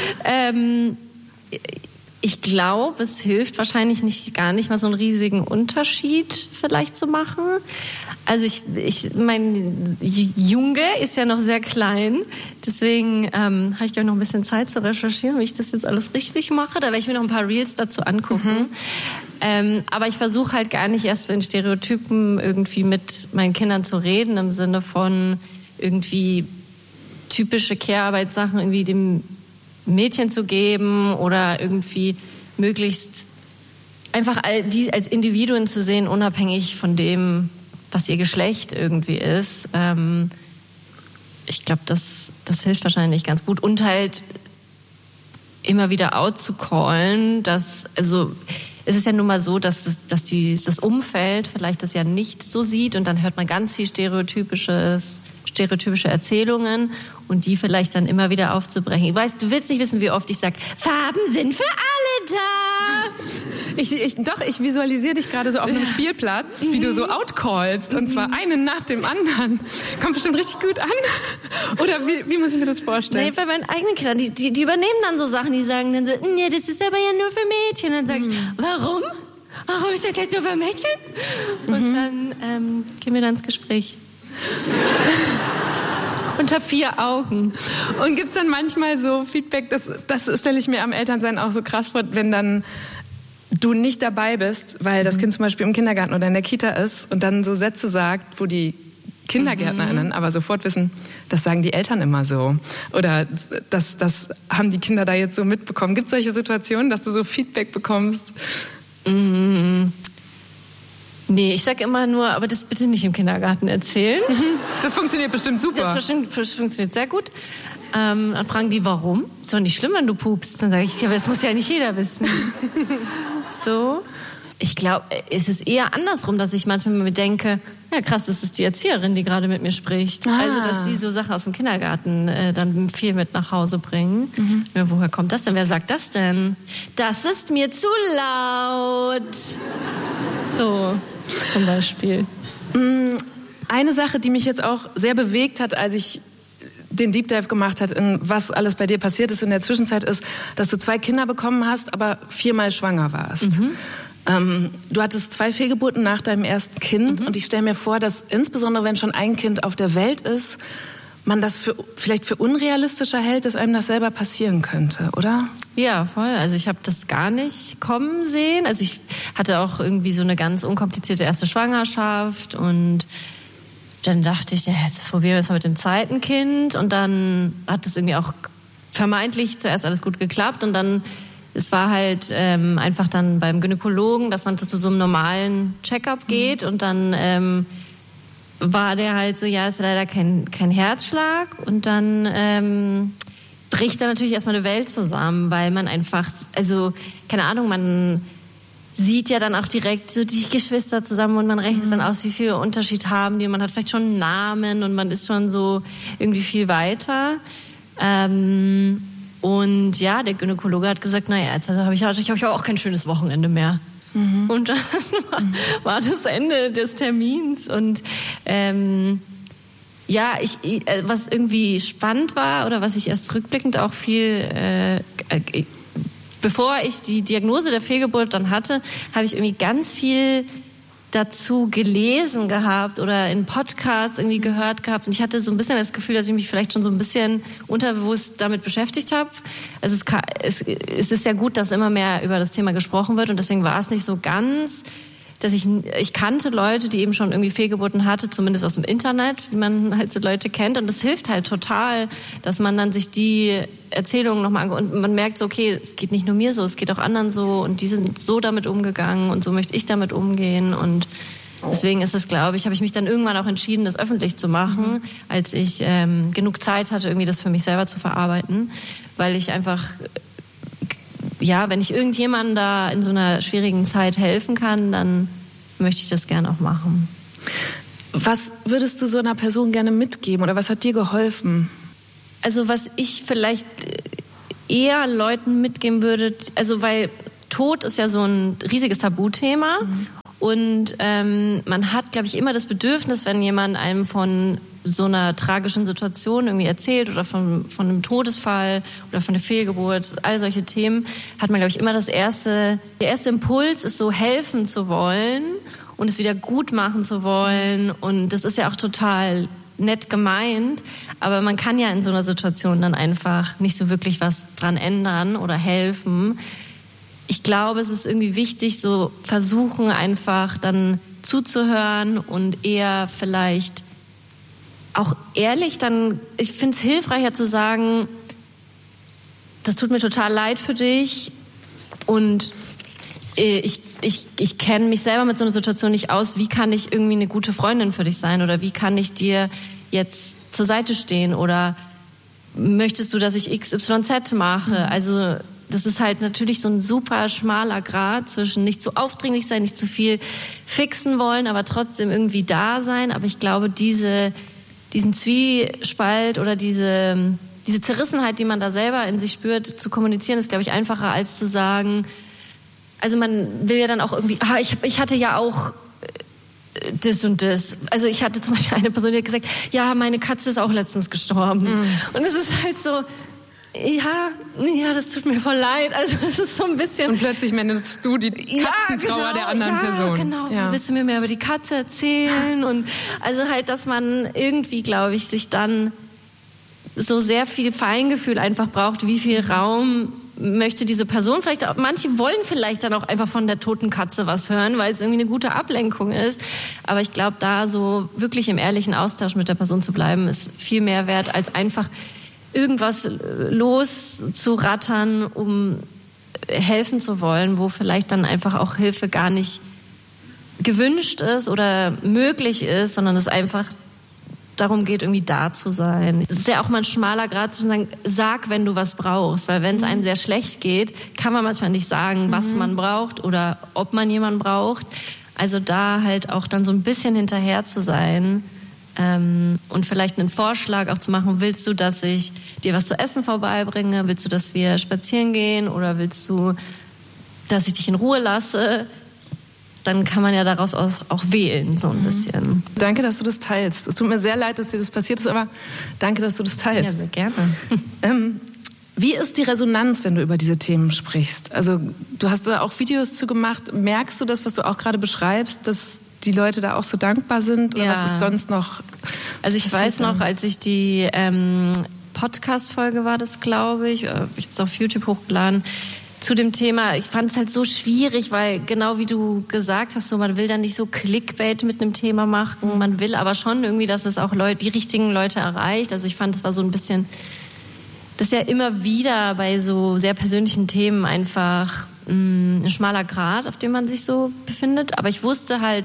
S2: Ich glaube, es hilft wahrscheinlich gar nicht mal so einen riesigen Unterschied vielleicht zu machen. Also mein Junge ist ja noch sehr klein, deswegen habe ich gleich noch ein bisschen Zeit zu recherchieren, wie ich das jetzt alles richtig mache. Da werde ich mir noch ein paar Reels dazu angucken. Aber ich versuche halt gar nicht erst so in Stereotypen irgendwie mit meinen Kindern zu reden, im Sinne von irgendwie typische Care-Arbeitssachen irgendwie dem Mädchen zu geben oder irgendwie möglichst einfach die als Individuen zu sehen, unabhängig von dem, was ihr Geschlecht irgendwie ist. Ich glaube, das hilft wahrscheinlich ganz gut. Und halt immer wieder out zu callen, es ist ja nun mal so, dass das Umfeld vielleicht das ja nicht so sieht und dann hört man ganz viel stereotypische Erzählungen und die vielleicht dann immer wieder aufzubrechen. Du willst nicht wissen, wie oft ich sage, Farben sind für alle da.
S1: Ich visualisiere dich gerade so auf einem Spielplatz, wie du so outcallst und zwar einen nach dem anderen. Kommt bestimmt richtig gut an. Oder wie muss ich mir das vorstellen?
S2: Nee, bei meinen eigenen Kindern, die übernehmen dann so Sachen, die sagen dann so, nee, das ist aber ja nur für Mädchen. Und dann sage ich, warum? Warum ist das jetzt nur für Mädchen? Und dann gehen wir dann ins Gespräch. Unter 4 Augen.
S1: Und gibt's dann manchmal so Feedback, das stelle ich mir am Elternsein auch so krass vor, wenn dann du nicht dabei bist, weil das Kind zum Beispiel im Kindergarten oder in der Kita ist und dann so Sätze sagt, wo die KindergärtnerInnen aber sofort wissen, das sagen die Eltern immer so. Oder das haben die Kinder da jetzt so mitbekommen. Gibt's solche Situationen, dass du so Feedback bekommst?
S2: Nee, ich sag immer nur, aber das bitte nicht im Kindergarten erzählen.
S1: Das funktioniert bestimmt super.
S2: Das funktioniert sehr gut. Dann fragen die, warum? Ist doch nicht schlimm, wenn du pupst. Dann sage ich, ja, aber das muss ja nicht jeder wissen. So. Ich glaube, es ist eher andersrum, dass ich manchmal mir denke, ja krass, das ist die Erzieherin, die gerade mit mir spricht. Also, dass sie so Sachen aus dem Kindergarten dann viel mit nach Hause bringen. Ja, woher kommt das denn? Wer sagt das denn? Das ist mir zu laut. So, zum Beispiel.
S1: Eine Sache, die mich jetzt auch sehr bewegt hat, als ich den Deep Dive gemacht hat, in was alles bei dir passiert ist in der Zwischenzeit, ist, dass du 2 Kinder bekommen hast, aber 4-mal schwanger warst. Du hattest 2 Fehlgeburten nach deinem ersten Kind und ich stelle mir vor, dass insbesondere, wenn schon ein Kind auf der Welt ist, man das vielleicht für unrealistischer hält, dass einem das selber passieren könnte, oder?
S2: Ja, voll. Also ich habe das gar nicht kommen sehen. Also ich hatte auch irgendwie so eine ganz unkomplizierte erste Schwangerschaft und dann dachte ich, ja, jetzt probieren wir es mal mit dem zweiten Kind und dann hat es irgendwie auch vermeintlich zuerst alles gut geklappt und dann es war halt einfach dann beim Gynäkologen, dass man zu so einem normalen Check-up geht und dann war der halt so, ja, ist leider kein Herzschlag und dann bricht da natürlich erstmal eine Welt zusammen, weil man einfach, also keine Ahnung, man sieht ja dann auch direkt so die Geschwister zusammen und man rechnet dann aus, wie viel Unterschied haben die. Man hat vielleicht schon einen Namen und man ist schon so irgendwie viel weiter. Und ja, der Gynäkologe hat gesagt, naja, jetzt habe ich auch kein schönes Wochenende mehr. Und dann war das Ende des Termins und ja, was irgendwie spannend war oder was ich erst rückblickend auch viel bevor ich die Diagnose der Fehlgeburt dann hatte, habe ich irgendwie ganz viel dazu gelesen gehabt oder in Podcasts irgendwie gehört gehabt und ich hatte so ein bisschen das Gefühl, dass ich mich vielleicht schon so ein bisschen unterbewusst damit beschäftigt habe. Also es ist ja gut, dass immer mehr über das Thema gesprochen wird und deswegen war es nicht so ganz dass ich kannte Leute, die eben schon irgendwie Fehlgeburten hatte, zumindest aus dem Internet, wie man halt so Leute kennt. Und das hilft halt total, dass man dann sich die Erzählungen nochmal und man merkt so, okay, es geht nicht nur mir so, es geht auch anderen so und die sind so damit umgegangen und so möchte ich damit umgehen. Und deswegen ist es, glaube ich, habe ich mich dann irgendwann auch entschieden, das öffentlich zu machen, als ich genug Zeit hatte, irgendwie das für mich selber zu verarbeiten, weil ich einfach, ja, wenn ich irgendjemandem da in so einer schwierigen Zeit helfen kann, dann möchte ich das gerne auch machen.
S1: Was würdest du so einer Person gerne mitgeben oder was hat dir geholfen?
S2: Also was ich vielleicht eher Leuten mitgeben würde, also weil Tod ist ja so ein riesiges Tabuthema und man hat, glaube ich, immer das Bedürfnis, wenn jemand einem von so einer tragischen Situation irgendwie erzählt oder von einem Todesfall oder von einer Fehlgeburt, all solche Themen, hat man, glaube ich, immer der erste Impuls ist so, helfen zu wollen und es wieder gut machen zu wollen. Und das ist ja auch total nett gemeint, aber man kann ja in so einer Situation dann einfach nicht so wirklich was dran ändern oder helfen. Ich glaube, es ist irgendwie wichtig, so versuchen einfach dann zuzuhören und eher vielleicht auch ehrlich dann, ich finde es hilfreicher zu sagen, das tut mir total leid für dich und ich kenne mich selber mit so einer Situation nicht aus, wie kann ich irgendwie eine gute Freundin für dich sein oder wie kann ich dir jetzt zur Seite stehen oder möchtest du, dass ich XYZ mache? Also das ist halt natürlich so ein super schmaler Grat zwischen nicht zu aufdringlich sein, nicht zu viel fixen wollen, aber trotzdem irgendwie da sein. Aber ich glaube, diesen Zwiespalt oder diese Zerrissenheit, die man da selber in sich spürt, zu kommunizieren, ist, glaube ich, einfacher als zu sagen, also man will ja dann auch irgendwie, ich hatte ja auch das und das. Also ich hatte zum Beispiel eine Person, die hat gesagt, ja, meine Katze ist auch letztens gestorben. Und es ist halt so, ja, das tut mir voll leid. Also es ist so ein bisschen...
S1: Und plötzlich managst du die Katzentrauer der anderen Person.
S2: Genau. Willst du mir mehr über die Katze erzählen? Und also halt, dass man irgendwie, glaube ich, sich dann so sehr viel Feingefühl einfach braucht, wie viel Raum möchte diese Person vielleicht auch, manche wollen vielleicht dann auch einfach von der toten Katze was hören, weil es irgendwie eine gute Ablenkung ist. Aber ich glaube, da so wirklich im ehrlichen Austausch mit der Person zu bleiben, ist viel mehr wert, als einfach irgendwas loszurattern, um helfen zu wollen, wo vielleicht dann einfach auch Hilfe gar nicht gewünscht ist oder möglich ist, sondern es einfach darum geht, irgendwie da zu sein. Es ist ja auch mal ein schmaler Grad zu sagen, sag, wenn du was brauchst, weil wenn es einem sehr schlecht geht, kann man manchmal nicht sagen, was man braucht oder ob man jemanden braucht. Also da halt auch dann so ein bisschen hinterher zu sein und vielleicht einen Vorschlag auch zu machen, willst du, dass ich dir was zu essen vorbeibringe, willst du, dass wir spazieren gehen oder willst du, dass ich dich in Ruhe lasse? Dann kann man ja daraus auch wählen, so ein bisschen.
S1: Danke, dass du das teilst. Es tut mir sehr leid, dass dir das passiert ist, aber danke, dass du das teilst.
S2: Ja, sehr gerne.
S1: Wie ist die Resonanz, wenn du über diese Themen sprichst? Also du hast da auch Videos zu gemacht. Merkst du das, was du auch gerade beschreibst, dass die Leute da auch so dankbar sind? Oder was ist sonst noch?
S2: Also ich weiß noch, als ich die Podcast-Folge war das, glaube ich, habe es auf YouTube hochgeladen, zu dem Thema, ich fand es halt so schwierig, weil genau wie du gesagt hast, so man will dann nicht so Clickbait mit einem Thema machen, man will aber schon irgendwie, dass es auch die richtigen Leute erreicht. Also ich fand, das war so ein bisschen, das ist ja immer wieder bei so sehr persönlichen Themen einfach ein schmaler Grat, auf dem man sich so befindet. Aber ich wusste halt,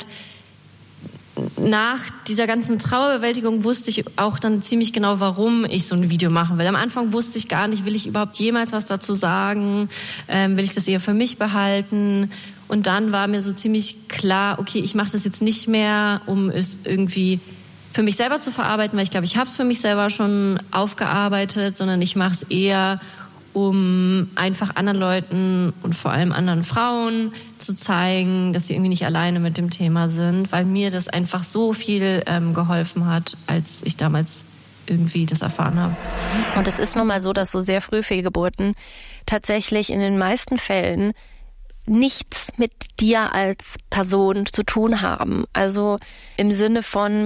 S2: nach dieser ganzen Trauerbewältigung wusste ich auch dann ziemlich genau, warum ich so ein Video machen will. Am Anfang wusste ich gar nicht, will ich überhaupt jemals was dazu sagen? Will ich das eher für mich behalten? Und dann war mir so ziemlich klar, okay, ich mache das jetzt nicht mehr, um es irgendwie für mich selber zu verarbeiten, weil ich glaube, ich habe es für mich selber schon aufgearbeitet, sondern ich mache es eher, um einfach anderen Leuten und vor allem anderen Frauen zu zeigen, dass sie irgendwie nicht alleine mit dem Thema sind, weil mir das einfach so viel geholfen hat, als ich damals irgendwie das erfahren habe.
S6: Und es ist nun mal so, dass so sehr früh Fehlgeburten tatsächlich in den meisten Fällen nichts mit dir als Person zu tun haben. Also im Sinne von,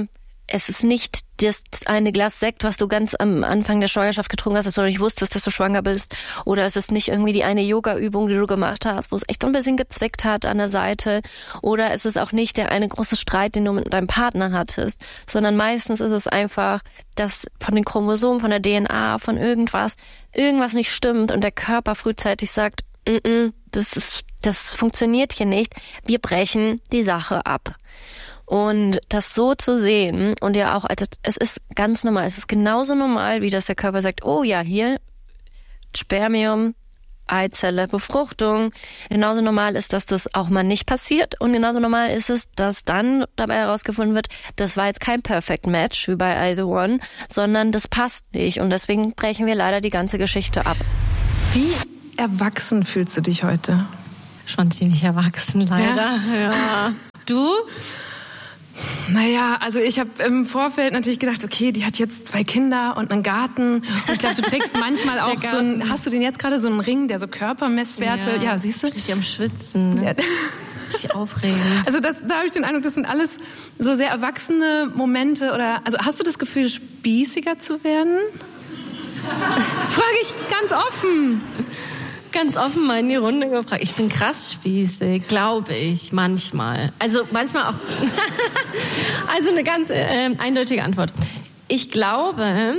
S6: es ist nicht das eine Glas Sekt, was du ganz am Anfang der Schwangerschaft getrunken hast, dass du noch nicht wusstest, dass du schwanger bist. Oder es ist nicht irgendwie die eine Yoga-Übung, die du gemacht hast, wo es echt so ein bisschen gezwickt hat an der Seite. Oder es ist auch nicht der eine große Streit, den du mit deinem Partner hattest. Sondern meistens ist es einfach, dass von den Chromosomen, von der DNA, von irgendwas nicht stimmt und der Körper frühzeitig sagt, das funktioniert hier nicht, wir brechen die Sache ab. Und das so zu sehen und ja auch, also es ist ganz normal, es ist genauso normal, wie dass der Körper sagt, oh ja, hier Spermium, Eizelle, Befruchtung. Genauso normal ist, dass das auch mal nicht passiert und genauso normal ist es, dass dann dabei herausgefunden wird, das war jetzt kein Perfect Match wie bei Either One, sondern das passt nicht und deswegen brechen wir leider die ganze Geschichte ab.
S1: Wie erwachsen fühlst du dich heute?
S2: Schon ziemlich erwachsen, leider. Ja. Du?
S1: Naja, also ich habe im Vorfeld natürlich gedacht, okay, die hat jetzt 2 Kinder und einen Garten. Und ich glaube, du trägst manchmal auch so einen, hast du den jetzt gerade so einen Ring, der so Körpermesswerte, ja siehst du?
S2: Richtig am Schwitzen, ne? Richtig aufregend.
S1: Also da habe ich den Eindruck, das sind alles so sehr erwachsene Momente oder, also hast du das Gefühl, spießiger zu werden? Frage ich ganz offen.
S2: Ganz offen mal in die Runde gefragt. Ich bin krass spießig, glaube ich, manchmal. Also manchmal auch. Also eine ganz eindeutige Antwort. Ich glaube,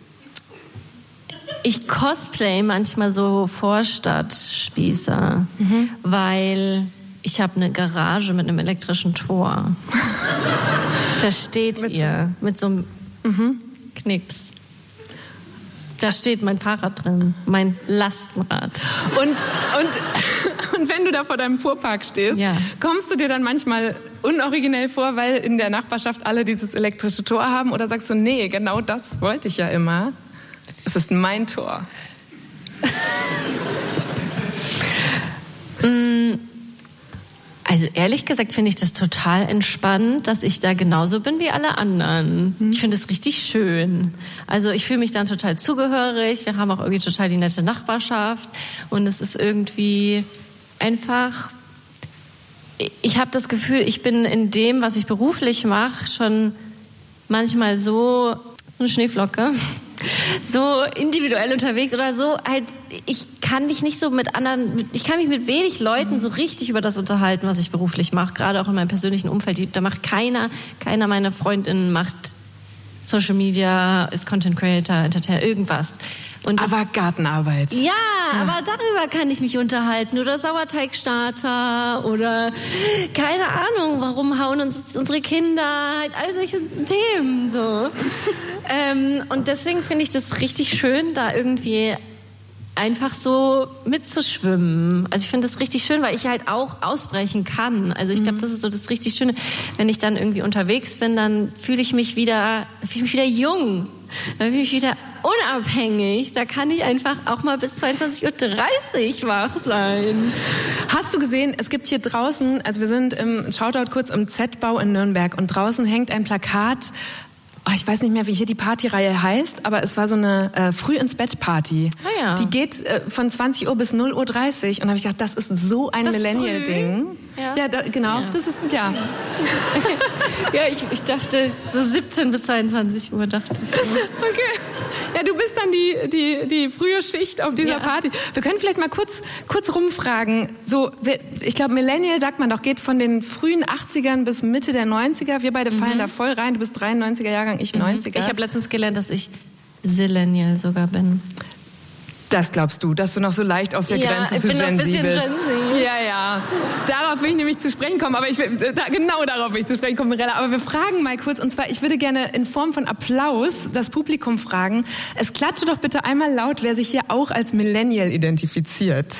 S2: ich cosplay manchmal so Vorstadtspießer, weil ich habe eine Garage mit einem elektrischen Tor. Versteht ihr? Mit so einem Knicks. Da steht mein Fahrrad drin, mein Lastenrad.
S1: Und wenn du da vor deinem Fuhrpark stehst, kommst du dir dann manchmal unoriginell vor, weil in der Nachbarschaft alle dieses elektrische Tor haben? Oder sagst du, nee, genau das wollte ich ja immer. Es ist mein Tor.
S2: Also ehrlich gesagt finde ich das total entspannt, dass ich da genauso bin wie alle anderen. Ich finde es richtig schön. Also ich fühle mich dann total zugehörig. Wir haben auch irgendwie total die nette Nachbarschaft. Und es ist irgendwie einfach... Ich habe das Gefühl, ich bin in dem, was ich beruflich mache, schon manchmal so eine Schneeflocke. So individuell unterwegs oder so, halt, ich kann mich nicht so mit anderen, ich kann mich mit wenig Leuten so richtig über das unterhalten, was ich beruflich mache, gerade auch in meinem persönlichen Umfeld. Da macht keiner meiner Freundinnen macht Social Media, ist Content Creator, Entertainer, irgendwas. Und
S1: aber Gartenarbeit.
S2: Ja, aber darüber kann ich mich unterhalten. Oder Sauerteigstarter oder keine Ahnung, warum hauen uns unsere Kinder, halt all solche Themen so. Und deswegen finde ich das richtig schön, da irgendwie einfach so mitzuschwimmen. Also ich finde das richtig schön, weil ich halt auch ausbrechen kann. Also ich glaube, das ist so das richtig Schöne. Wenn ich dann irgendwie unterwegs bin, dann fühle ich mich wieder jung. Dann bin ich wieder unabhängig. Da kann ich einfach auch mal bis 22:30 Uhr wach sein.
S1: Hast du gesehen, es gibt hier draußen, also wir sind im Shoutout kurz im Z-Bau in Nürnberg und draußen hängt ein Plakat. Ich weiß nicht mehr, wie hier die Partyreihe heißt, aber es war so eine Früh-ins-Bett-Party.
S2: Ah ja.
S1: Die geht von 20 Uhr bis 0:30 Uhr. Und da habe ich gedacht, das ist so ein Millennial-Ding. Ja, genau. Ja. Das ist, ja.
S2: Ja, ich dachte, so 17 bis 22 Uhr dachte ich so.
S1: Okay. Ja, du bist dann die frühe Schicht auf dieser Party. Wir können vielleicht mal kurz rumfragen. So, ich glaube, Millennial, sagt man doch, geht von den frühen 80ern bis Mitte der 90er. Wir beide fallen da voll rein. Du bist 93er Jahrgang, ich 90er.
S2: Ich habe letztens gelernt, dass ich Zillennial sogar bin.
S1: Das glaubst du, dass du noch so leicht auf der Grenze zu Gen Z bist? Ja. Darauf will ich nämlich zu sprechen kommen, aber genau darauf will ich zu sprechen kommen, Mirella. Aber wir fragen mal kurz, und zwar, ich würde gerne in Form von Applaus das Publikum fragen. Es klatsche doch bitte einmal laut, wer sich hier auch als Millennial identifiziert.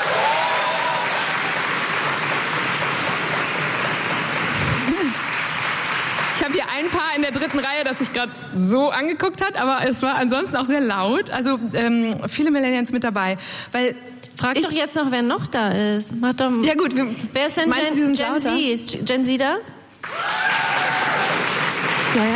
S1: Ich habe hier ein Paar in der dritten Reihe, das sich gerade so angeguckt hat, aber es war ansonsten auch sehr laut. Also viele Millennials mit dabei. Weil
S2: Frag doch jetzt noch, wer noch da ist. Mach doch.
S1: Ja gut.
S2: Wer ist denn Gen Z? Ist Gen Z da?
S1: Ja.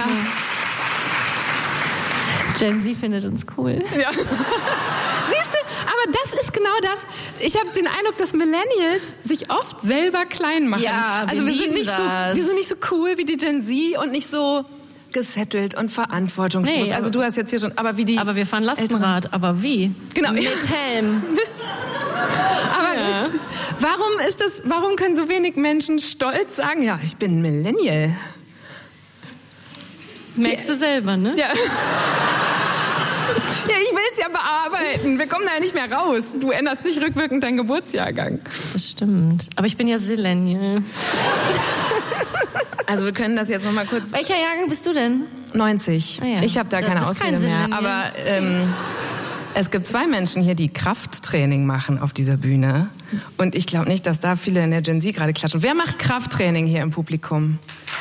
S2: Gen Z findet uns cool.
S1: Ja. Siehst du, aber das ist genau das. Ich habe den Eindruck, dass Millennials sich oft selber klein machen.
S2: Ja,
S1: also wir sind nicht so cool wie die Gen Z und nicht so gesettelt und verantwortungsbewusst.
S2: Nee,
S1: also du hast jetzt hier schon, aber
S2: wir fahren Lastenrad, aber wie?
S1: Genau.
S2: Mit Helm.
S1: Aber warum können so wenig Menschen stolz sagen, ja, ich bin Millennial?
S2: Merkst du selber, ne?
S1: Ja. Ja, ich will es ja bearbeiten. Wir kommen da ja nicht mehr raus. Du änderst nicht rückwirkend deinen Geburtsjahrgang.
S2: Das stimmt. Aber ich bin ja Zillennial.
S1: Also wir können das jetzt noch mal kurz...
S2: Welcher Jahrgang bist du denn?
S1: 90.
S2: Ah, ja.
S1: Ich habe da keine Ausrede mehr. Aber es gibt 2 Menschen hier, die Krafttraining machen auf dieser Bühne. Und ich glaube nicht, dass da viele in der Gen Z gerade klatschen. Wer macht Krafttraining hier im Publikum?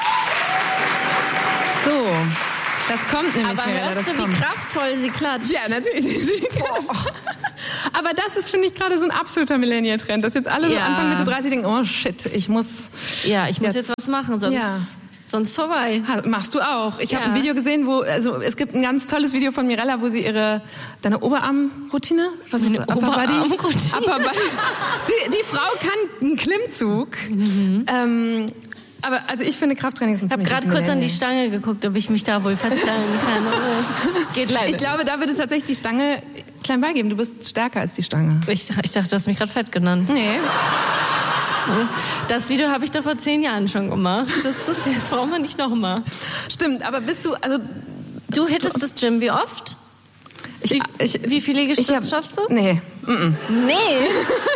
S1: So, das kommt nämlich.
S2: Aber hörst du, wie kraftvoll sie klatscht?
S1: Ja, natürlich. Sie klatscht. Aber das ist, finde ich, gerade so ein absoluter Millennial-Trend, dass jetzt alle so Anfang Mitte 30 denken, oh shit, ich muss
S2: jetzt was machen, sonst vorbei.
S1: Machst du auch. Ich habe ein Video gesehen, es gibt ein ganz tolles Video von Mirella, wo sie deine Oberarmroutine? Was ist das?
S2: Oberarmroutine.
S1: Die Frau kann einen Klimmzug. Aber also ich finde Krafttraining ist ein ziemliches
S2: Ich habe gerade kurz an die Stange geguckt, ob ich mich da wohl festhalten kann. Geht leider.
S1: Ich glaube, da würde tatsächlich die Stange klein beigeben. Du bist stärker als die Stange.
S2: Ich dachte, du hast mich gerade fett genannt.
S1: Nee.
S2: Das Video habe ich doch vor 10 Jahren schon gemacht. Das brauchen wir nicht nochmal.
S1: Stimmt, aber
S2: du hittest das Gym wie oft? Wie viele Liegestütze schaffst du?
S1: Nee.
S2: Nee.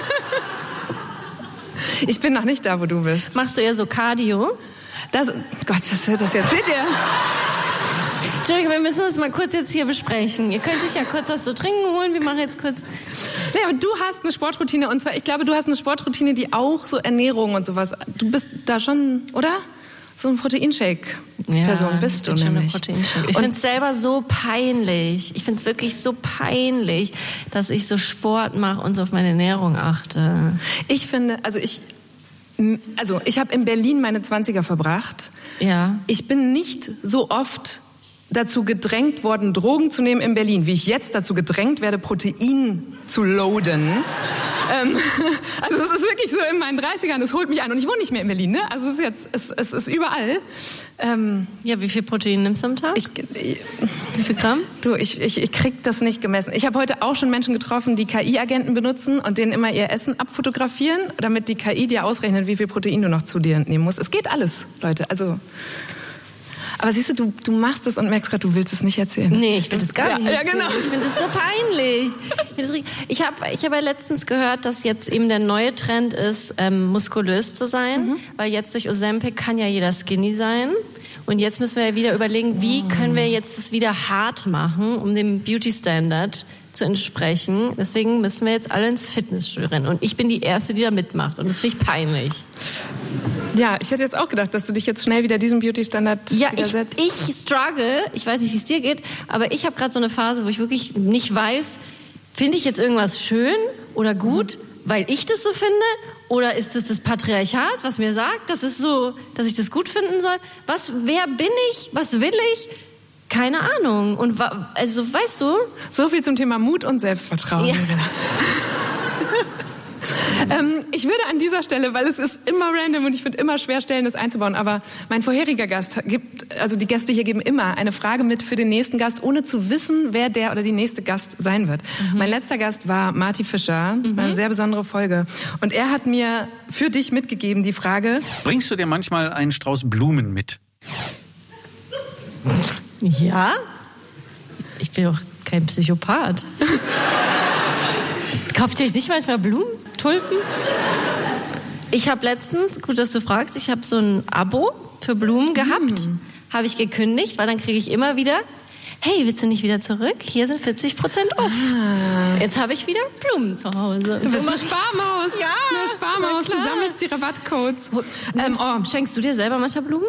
S1: Ich bin noch nicht da, wo du bist.
S2: Machst du eher so Cardio?
S1: Gott, was wird das jetzt? Seht ihr?
S2: Entschuldigung, wir müssen das mal kurz jetzt hier besprechen. Ihr könnt euch ja kurz was zu trinken holen. Wir machen jetzt kurz...
S1: Nee, aber du hast eine Sportroutine. Und zwar, ich glaube, du hast eine Sportroutine, die auch so Ernährung und sowas... Du bist da schon, oder? So ein Proteinshake-Person bist du nämlich.
S2: Ich finde es selber so peinlich. Ich finde es wirklich so peinlich, dass ich so Sport mache und so auf meine Ernährung achte.
S1: Ich finde, ich habe in Berlin meine 20er verbracht.
S2: Ja.
S1: Ich bin nicht so oft dazu gedrängt worden, Drogen zu nehmen in Berlin, wie ich jetzt dazu gedrängt werde, Protein zu loaden. Also es ist wirklich so in meinen 30ern, es holt mich ein. Und ich wohne nicht mehr in Berlin, ne? Also es ist überall.
S2: Wie viel Protein nimmst du am Tag? Wie viel Gramm?
S1: Du, ich krieg das nicht gemessen. Ich habe heute auch schon Menschen getroffen, die KI-Agenten benutzen und denen immer ihr Essen abfotografieren, damit die KI dir ausrechnet, wie viel Protein du noch zu dir nehmen musst. Es geht alles, Leute. Also... Aber siehst du machst es und merkst gerade, du willst es nicht erzählen.
S2: Nee, ich will das gar nicht
S1: erzählen. Ja, genau.
S2: Ich finde das so peinlich. Ich hab ja letztens gehört, dass jetzt eben der neue Trend ist, muskulös zu sein. Weil jetzt durch Ozempic kann ja jeder skinny sein. Und jetzt müssen wir ja wieder überlegen, wie können wir jetzt das wieder hart machen, um dem Beauty-Standard zu entsprechen. Deswegen müssen wir jetzt alle ins Fitnessstudio rennen. Und ich bin die Erste, die da mitmacht. Und das finde ich peinlich.
S1: Ja, ich hätte jetzt auch gedacht, dass du dich jetzt schnell wieder diesem Beauty-Standard widersetzt.
S2: Ich struggle, ich weiß nicht, wie es dir geht, aber ich habe gerade so eine Phase, wo ich wirklich nicht weiß, finde ich jetzt irgendwas schön oder gut, weil ich das so finde, oder ist es das Patriarchat, was mir sagt, das ist so, dass ich das gut finden soll? Wer bin ich? Was will ich? Keine Ahnung. Und also, weißt du?
S1: So viel zum Thema Mut und Selbstvertrauen. Ja. Ich würde an dieser Stelle, weil es ist immer random und ich finde immer schwer, Stellen das einzubauen, aber mein vorheriger Gast die Gäste hier geben immer eine Frage mit für den nächsten Gast, ohne zu wissen, wer der oder die nächste Gast sein wird. Mein letzter Gast war Marty Fischer, war eine sehr besondere Folge. Und er hat mir für dich mitgegeben die Frage:
S7: Bringst du dir manchmal einen Strauß Blumen mit?
S2: Ja? Ich bin doch kein Psychopath. Kauft ihr euch nicht manchmal Blumen? Tulpen? Ich habe letztens, gut, dass du fragst, ich habe so ein Abo für Blumen gehabt. Habe ich gekündigt, weil dann kriege ich immer wieder, hey, willst du nicht wieder zurück? Hier sind 40% off. Jetzt habe ich wieder Blumen zu Hause.
S1: Du bist eine Sparmaus. Ja, eine Sparmaus. Du sammelst die Rabattcodes.
S2: Schenkst du dir selber manchmal Blumen?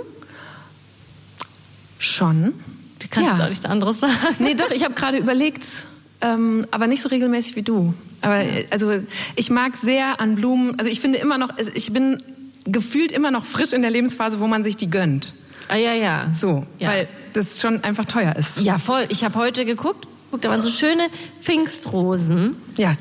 S1: Schon.
S2: Du kannst jetzt auch nichts anderes sagen.
S1: Nee, doch, ich habe gerade überlegt, aber nicht so regelmäßig wie du. Aber also ich mag sehr an Blumen, also ich finde immer noch, ich bin gefühlt immer noch frisch in der Lebensphase, wo man sich die gönnt.
S2: Ah ja.
S1: So, weil das schon einfach teuer ist.
S2: Ja, voll. Ich habe heute geguckt, da waren so schöne Pfingstrosen.
S1: Ja.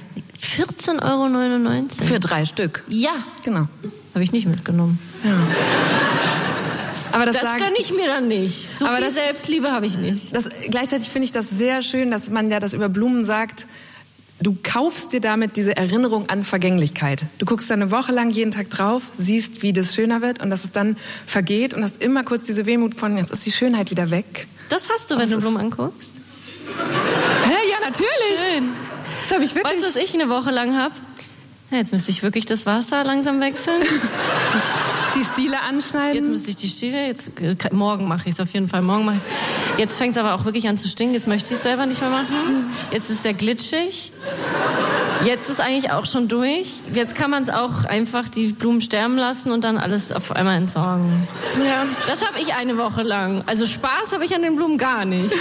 S2: 14,99 €
S1: Für 3 Stück.
S2: Ja.
S1: Genau.
S2: Habe ich nicht mitgenommen.
S1: Ja. Aber das
S2: gönne ich mir dann nicht. So viel Selbstliebe habe ich nicht.
S1: Gleichzeitig finde ich das sehr schön, dass man ja das über Blumen sagt, du kaufst dir damit diese Erinnerung an Vergänglichkeit. Du guckst dann eine Woche lang jeden Tag drauf, siehst, wie das schöner wird und dass es dann vergeht und hast immer kurz diese Wehmut von, jetzt ist die Schönheit wieder weg.
S2: Das hast du, wenn du Blumen anguckst?
S1: Ja, natürlich.
S2: Schön.
S1: Das habe ich wirklich.
S2: Weißt du, was ich eine Woche lang habe? Ja, jetzt müsste ich wirklich das Wasser langsam wechseln.
S1: Die Stiele anschneiden.
S2: Jetzt müsste ich die Stiele, morgen mache ich es auf jeden Fall. Jetzt fängt es aber auch wirklich an zu stinken. Jetzt möchte ich es selber nicht mehr machen. Jetzt ist es sehr glitschig. Jetzt ist eigentlich auch schon durch. Jetzt kann man es auch einfach die Blumen sterben lassen und dann alles auf einmal entsorgen.
S1: Ja.
S2: Das habe ich eine Woche lang. Also Spaß habe ich an den Blumen gar nicht.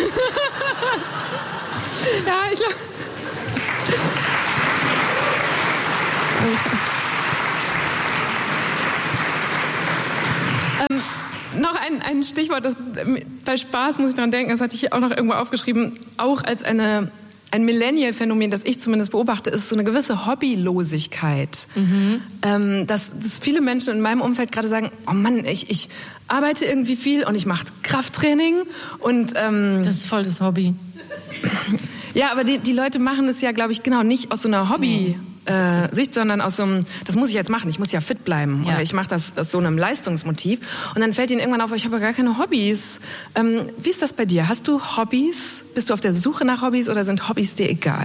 S1: Ja, ich glaube. Noch ein Stichwort, das, bei Spaß muss ich dran denken, das hatte ich hier auch noch irgendwo aufgeschrieben, auch als ein Millennial-Phänomen, das ich zumindest beobachte, ist so eine gewisse Hobbylosigkeit. Dass viele Menschen in meinem Umfeld gerade sagen, oh Mann, ich arbeite irgendwie viel und ich mache Krafttraining und
S2: das ist voll das Hobby.
S1: Ja, aber die Leute machen es ja, glaube ich, genau nicht aus so einer Hobby-Sicht, sondern aus so einem, das muss ich jetzt machen, ich muss ja fit bleiben. Ja. Oder ich mache das aus so einem Leistungsmotiv. Und dann fällt ihnen irgendwann auf, ich habe ja gar keine Hobbys. Wie ist das bei dir? Hast du Hobbys? Bist du auf der Suche nach Hobbys oder sind Hobbys dir egal?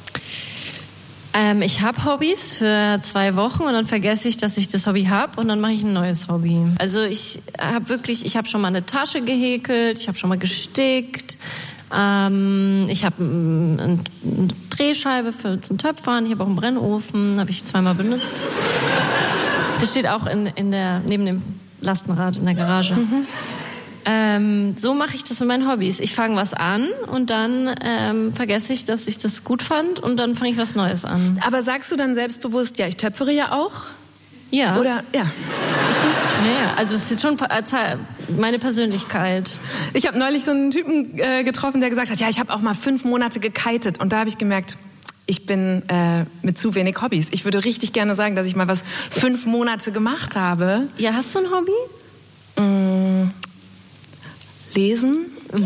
S2: Ich habe Hobbys für 2 Wochen und dann vergesse ich, dass ich das Hobby habe und dann mache ich ein neues Hobby. Also ich habe schon mal eine Tasche gehäkelt, ich habe schon mal gestickt. Ich habe eine Drehscheibe zum Töpfern, ich habe auch einen Brennofen, habe ich 2-mal benutzt. Das steht auch neben dem Lastenrad in der Garage. So mache ich das mit meinen Hobbys. Ich fange was an und dann vergesse ich, dass ich das gut fand und dann fange ich was Neues an.
S1: Aber sagst du dann selbstbewusst, ja, ich töpfere ja auch?
S2: Ja.
S1: Oder, ja.
S2: Ja, also das ist schon meine Persönlichkeit.
S1: Ich habe neulich so einen Typen getroffen, der gesagt hat, ja, ich habe auch mal 5 Monate gekitet. Und da habe ich gemerkt, ich bin mit zu wenig Hobbys. Ich würde richtig gerne sagen, dass ich mal was 5 Monate gemacht habe.
S2: Ja, hast du ein Hobby?
S1: Lesen.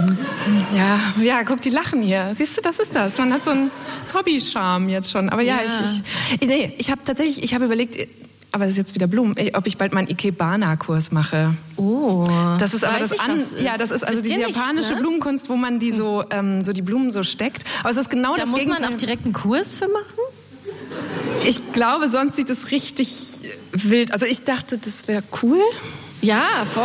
S1: Ja, guck, die lachen hier. Siehst du, das ist das. Man hat so ein Hobby-Charme jetzt schon. Aber ja. Ich habe überlegt, aber das ist jetzt wieder Blumen, ob ich bald mal einen Ikebana-Kurs mache.
S2: Oh.
S1: Das ist aber das ist also diese japanische Blumenkunst, wo man die so die Blumen so steckt. Aber es ist genau das Gegenteil.
S2: Da muss man auch direkt einen Kurs für machen?
S1: Ich glaube, sonst sieht es richtig wild. Also ich dachte, das wäre cool.
S2: Ja, voll.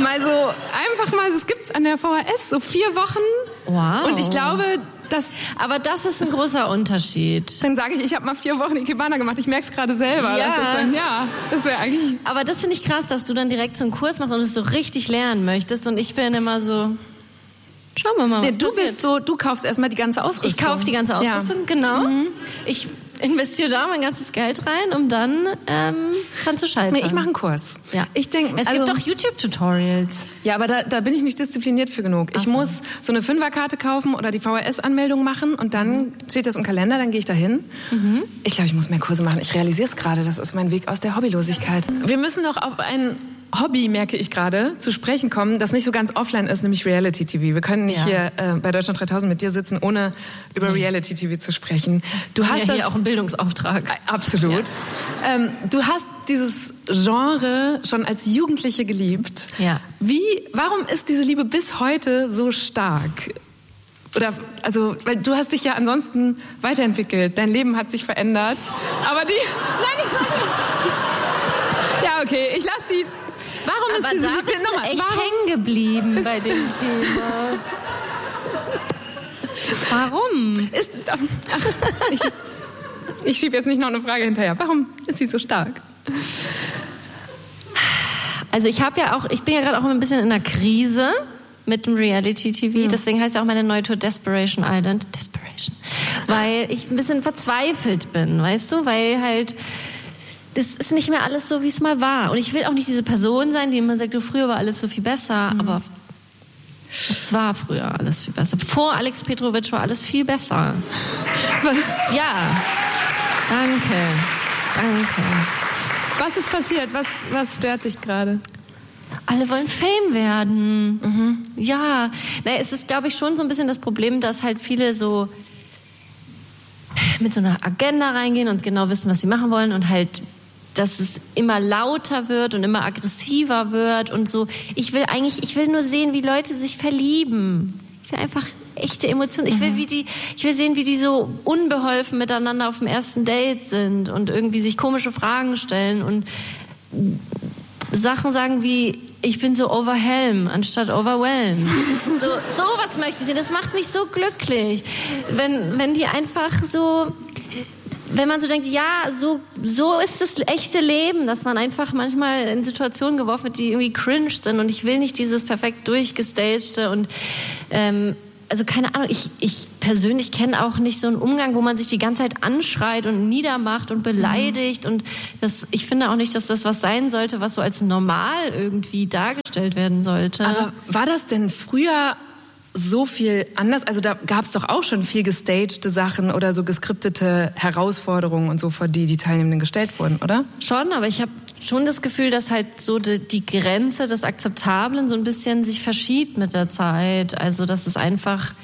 S1: Es gibt's an der VHS, so 4 Wochen.
S2: Wow.
S1: Und ich glaube,
S2: aber das ist ein großer Unterschied.
S1: Dann sage ich habe mal 4 Wochen Ikebana gemacht. Ich merke es gerade selber.
S2: Ja.
S1: Das wäre eigentlich.
S2: Aber das finde ich krass, dass du dann direkt so einen Kurs machst und es so richtig lernen möchtest. Und ich bin immer so, schauen wir mal, was passiert.
S1: Du kaufst erstmal die ganze Ausrüstung.
S2: Ich kaufe die ganze Ausrüstung, genau. Ich investiere da mein ganzes Geld rein, um dann dran zu scheitern.
S1: Nee, ich mache einen Kurs.
S2: Ja.
S1: Ich denke,
S2: es gibt doch YouTube-Tutorials.
S1: Ja, aber da bin ich nicht diszipliniert für genug. Ich muss so eine 5er-Karte kaufen oder die VHS-Anmeldung machen und dann steht das im Kalender, dann gehe ich da hin. Ich glaube, ich muss mehr Kurse machen. Ich realisiere es gerade, das ist mein Weg aus der Hobbylosigkeit. Wir müssen doch auf ein Hobby, merke ich gerade, zu sprechen kommen, das nicht so ganz offline ist, nämlich Reality-TV. Wir können nicht hier bei Deutschland 3000 mit dir sitzen, ohne über Reality-TV zu sprechen. Du hast
S2: hier auch einen Bildungsauftrag.
S1: Absolut. Ja. Du hast dieses Genre schon als Jugendliche geliebt.
S2: Ja.
S1: Warum ist diese Liebe bis heute so stark? Weil du hast dich ja ansonsten weiterentwickelt. Dein Leben hat sich verändert. Aber ja, okay, ich lass die. Warum ist diese Liebe
S2: nochmal echt hängen geblieben bei dem Thema? Warum?
S1: Ich schiebe jetzt nicht noch eine Frage hinterher. Warum ist sie so stark?
S2: Also ich bin ja gerade auch ein bisschen in einer Krise mit dem Reality-TV. Deswegen heißt ja auch meine neue Tour Desperation Island. Desperation. Weil ich ein bisschen verzweifelt bin, weißt du? Weil halt das ist nicht mehr alles so, wie es mal war. Und ich will auch nicht diese Person sein, die immer sagt, früher war alles so viel besser. Aber es war früher alles viel besser. Vor Alex Petrovic war alles viel besser. Ja. Danke.
S1: Was ist passiert? Was stört dich gerade?
S2: alle wollen Fame werden. Ja, naja, es ist, glaube ich, schon so ein bisschen das Problem, dass halt viele so mit so einer Agenda reingehen und genau wissen, was sie machen wollen und halt, dass es immer lauter wird und immer aggressiver wird und so. Ich will nur sehen, wie Leute sich verlieben. Ich will einfach echte Emotionen. Ich will sehen, wie die so unbeholfen miteinander auf dem ersten Date sind und irgendwie sich komische Fragen stellen und Sachen sagen wie, ich bin so overwhelmed anstatt overwhelmed. So was möchte ich sehen. Das macht mich so glücklich. Wenn die einfach so, wenn man so denkt, ja, so ist das echte Leben, dass man einfach manchmal in Situationen geworfen wird, die irgendwie cringe sind und ich will nicht dieses perfekt durchgestagte und also keine Ahnung, ich persönlich kenne auch nicht so einen Umgang, wo man sich die ganze Zeit anschreit und niedermacht und beleidigt und ich finde auch nicht, dass das was sein sollte, was so als normal irgendwie dargestellt werden sollte.
S1: Aber war das denn früher so viel anders? Also da gab es doch auch schon viel gestagte Sachen oder so geskriptete Herausforderungen und so, vor die Teilnehmenden gestellt wurden, oder?
S2: Schon, aber ich habe schon das Gefühl, dass halt so die Grenze des Akzeptablen so ein bisschen sich verschiebt mit der Zeit. Also dass es einfach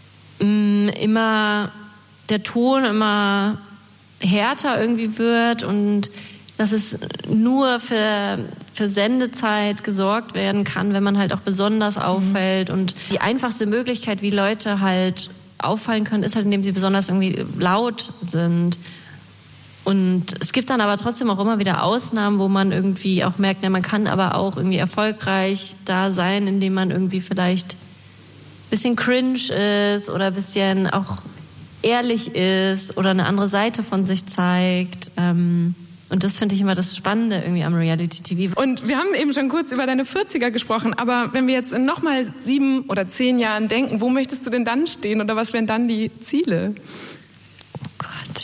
S2: immer der Ton immer härter irgendwie wird und dass es nur für Sendezeit gesorgt werden kann, wenn man halt auch besonders auffällt. Und die einfachste Möglichkeit, wie Leute halt auffallen können, ist halt, indem sie besonders irgendwie laut sind. Und es gibt dann aber trotzdem auch immer wieder Ausnahmen, wo man irgendwie auch merkt, man kann aber auch irgendwie erfolgreich da sein, indem man irgendwie vielleicht ein bisschen cringe ist oder ein bisschen auch ehrlich ist oder eine andere Seite von sich zeigt. Und das finde ich immer das Spannende irgendwie am Reality-TV.
S1: Und wir haben eben schon kurz über deine 40er gesprochen, aber wenn wir jetzt in nochmal 7 oder 10 Jahren denken, wo möchtest du denn dann stehen oder was wären dann die Ziele?
S2: Oh Gott.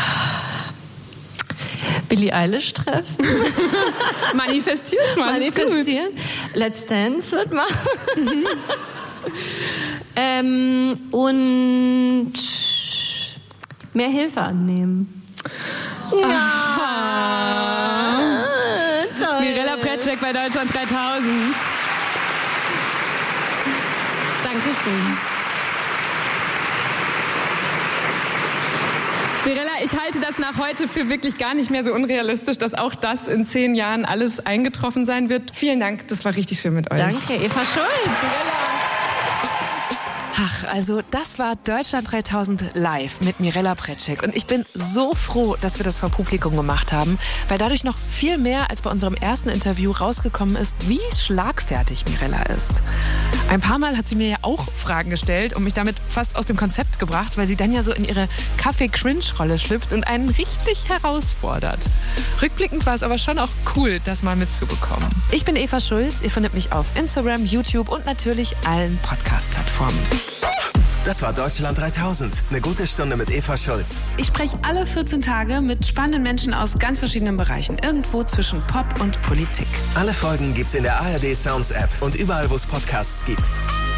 S2: Billie Eilish treffen.
S1: Manifestier's mal.
S2: Manifestieren. Let's Dance wird machen. Und mehr Hilfe annehmen.
S1: Ja. Toll. Mirella Prätschek bei Deutschland 3000.
S2: Dankeschön.
S1: Mirella, ich halte das nach heute für wirklich gar nicht mehr so unrealistisch, dass auch das in 10 Jahren alles eingetroffen sein wird. Vielen Dank, das war richtig schön mit euch.
S2: Danke, Eva Schulz.
S3: Ach, also das war Deutschland 3000 live mit Mirella Prätschek. Und ich bin so froh, dass wir das vor Publikum gemacht haben, weil dadurch noch viel mehr als bei unserem ersten Interview rausgekommen ist, wie schlagfertig Mirella ist. Ein paar Mal hat sie mir ja auch Fragen gestellt und mich damit fast aus dem Konzept gebracht, weil sie dann ja so in ihre Kaffee-Cringe-Rolle schlüpft und einen richtig herausfordert. Rückblickend war es aber schon auch cool, das mal mitzubekommen. Ich bin Eva Schulz, ihr findet mich auf Instagram, YouTube und natürlich allen Podcast-Plattformen.
S8: Das war Deutschland 3000. Eine gute Stunde mit Eva Schulz.
S3: Ich spreche alle 14 Tage mit spannenden Menschen aus ganz verschiedenen Bereichen. Irgendwo zwischen Pop und Politik.
S8: Alle Folgen gibt's in der ARD Sounds App und überall, wo es Podcasts gibt.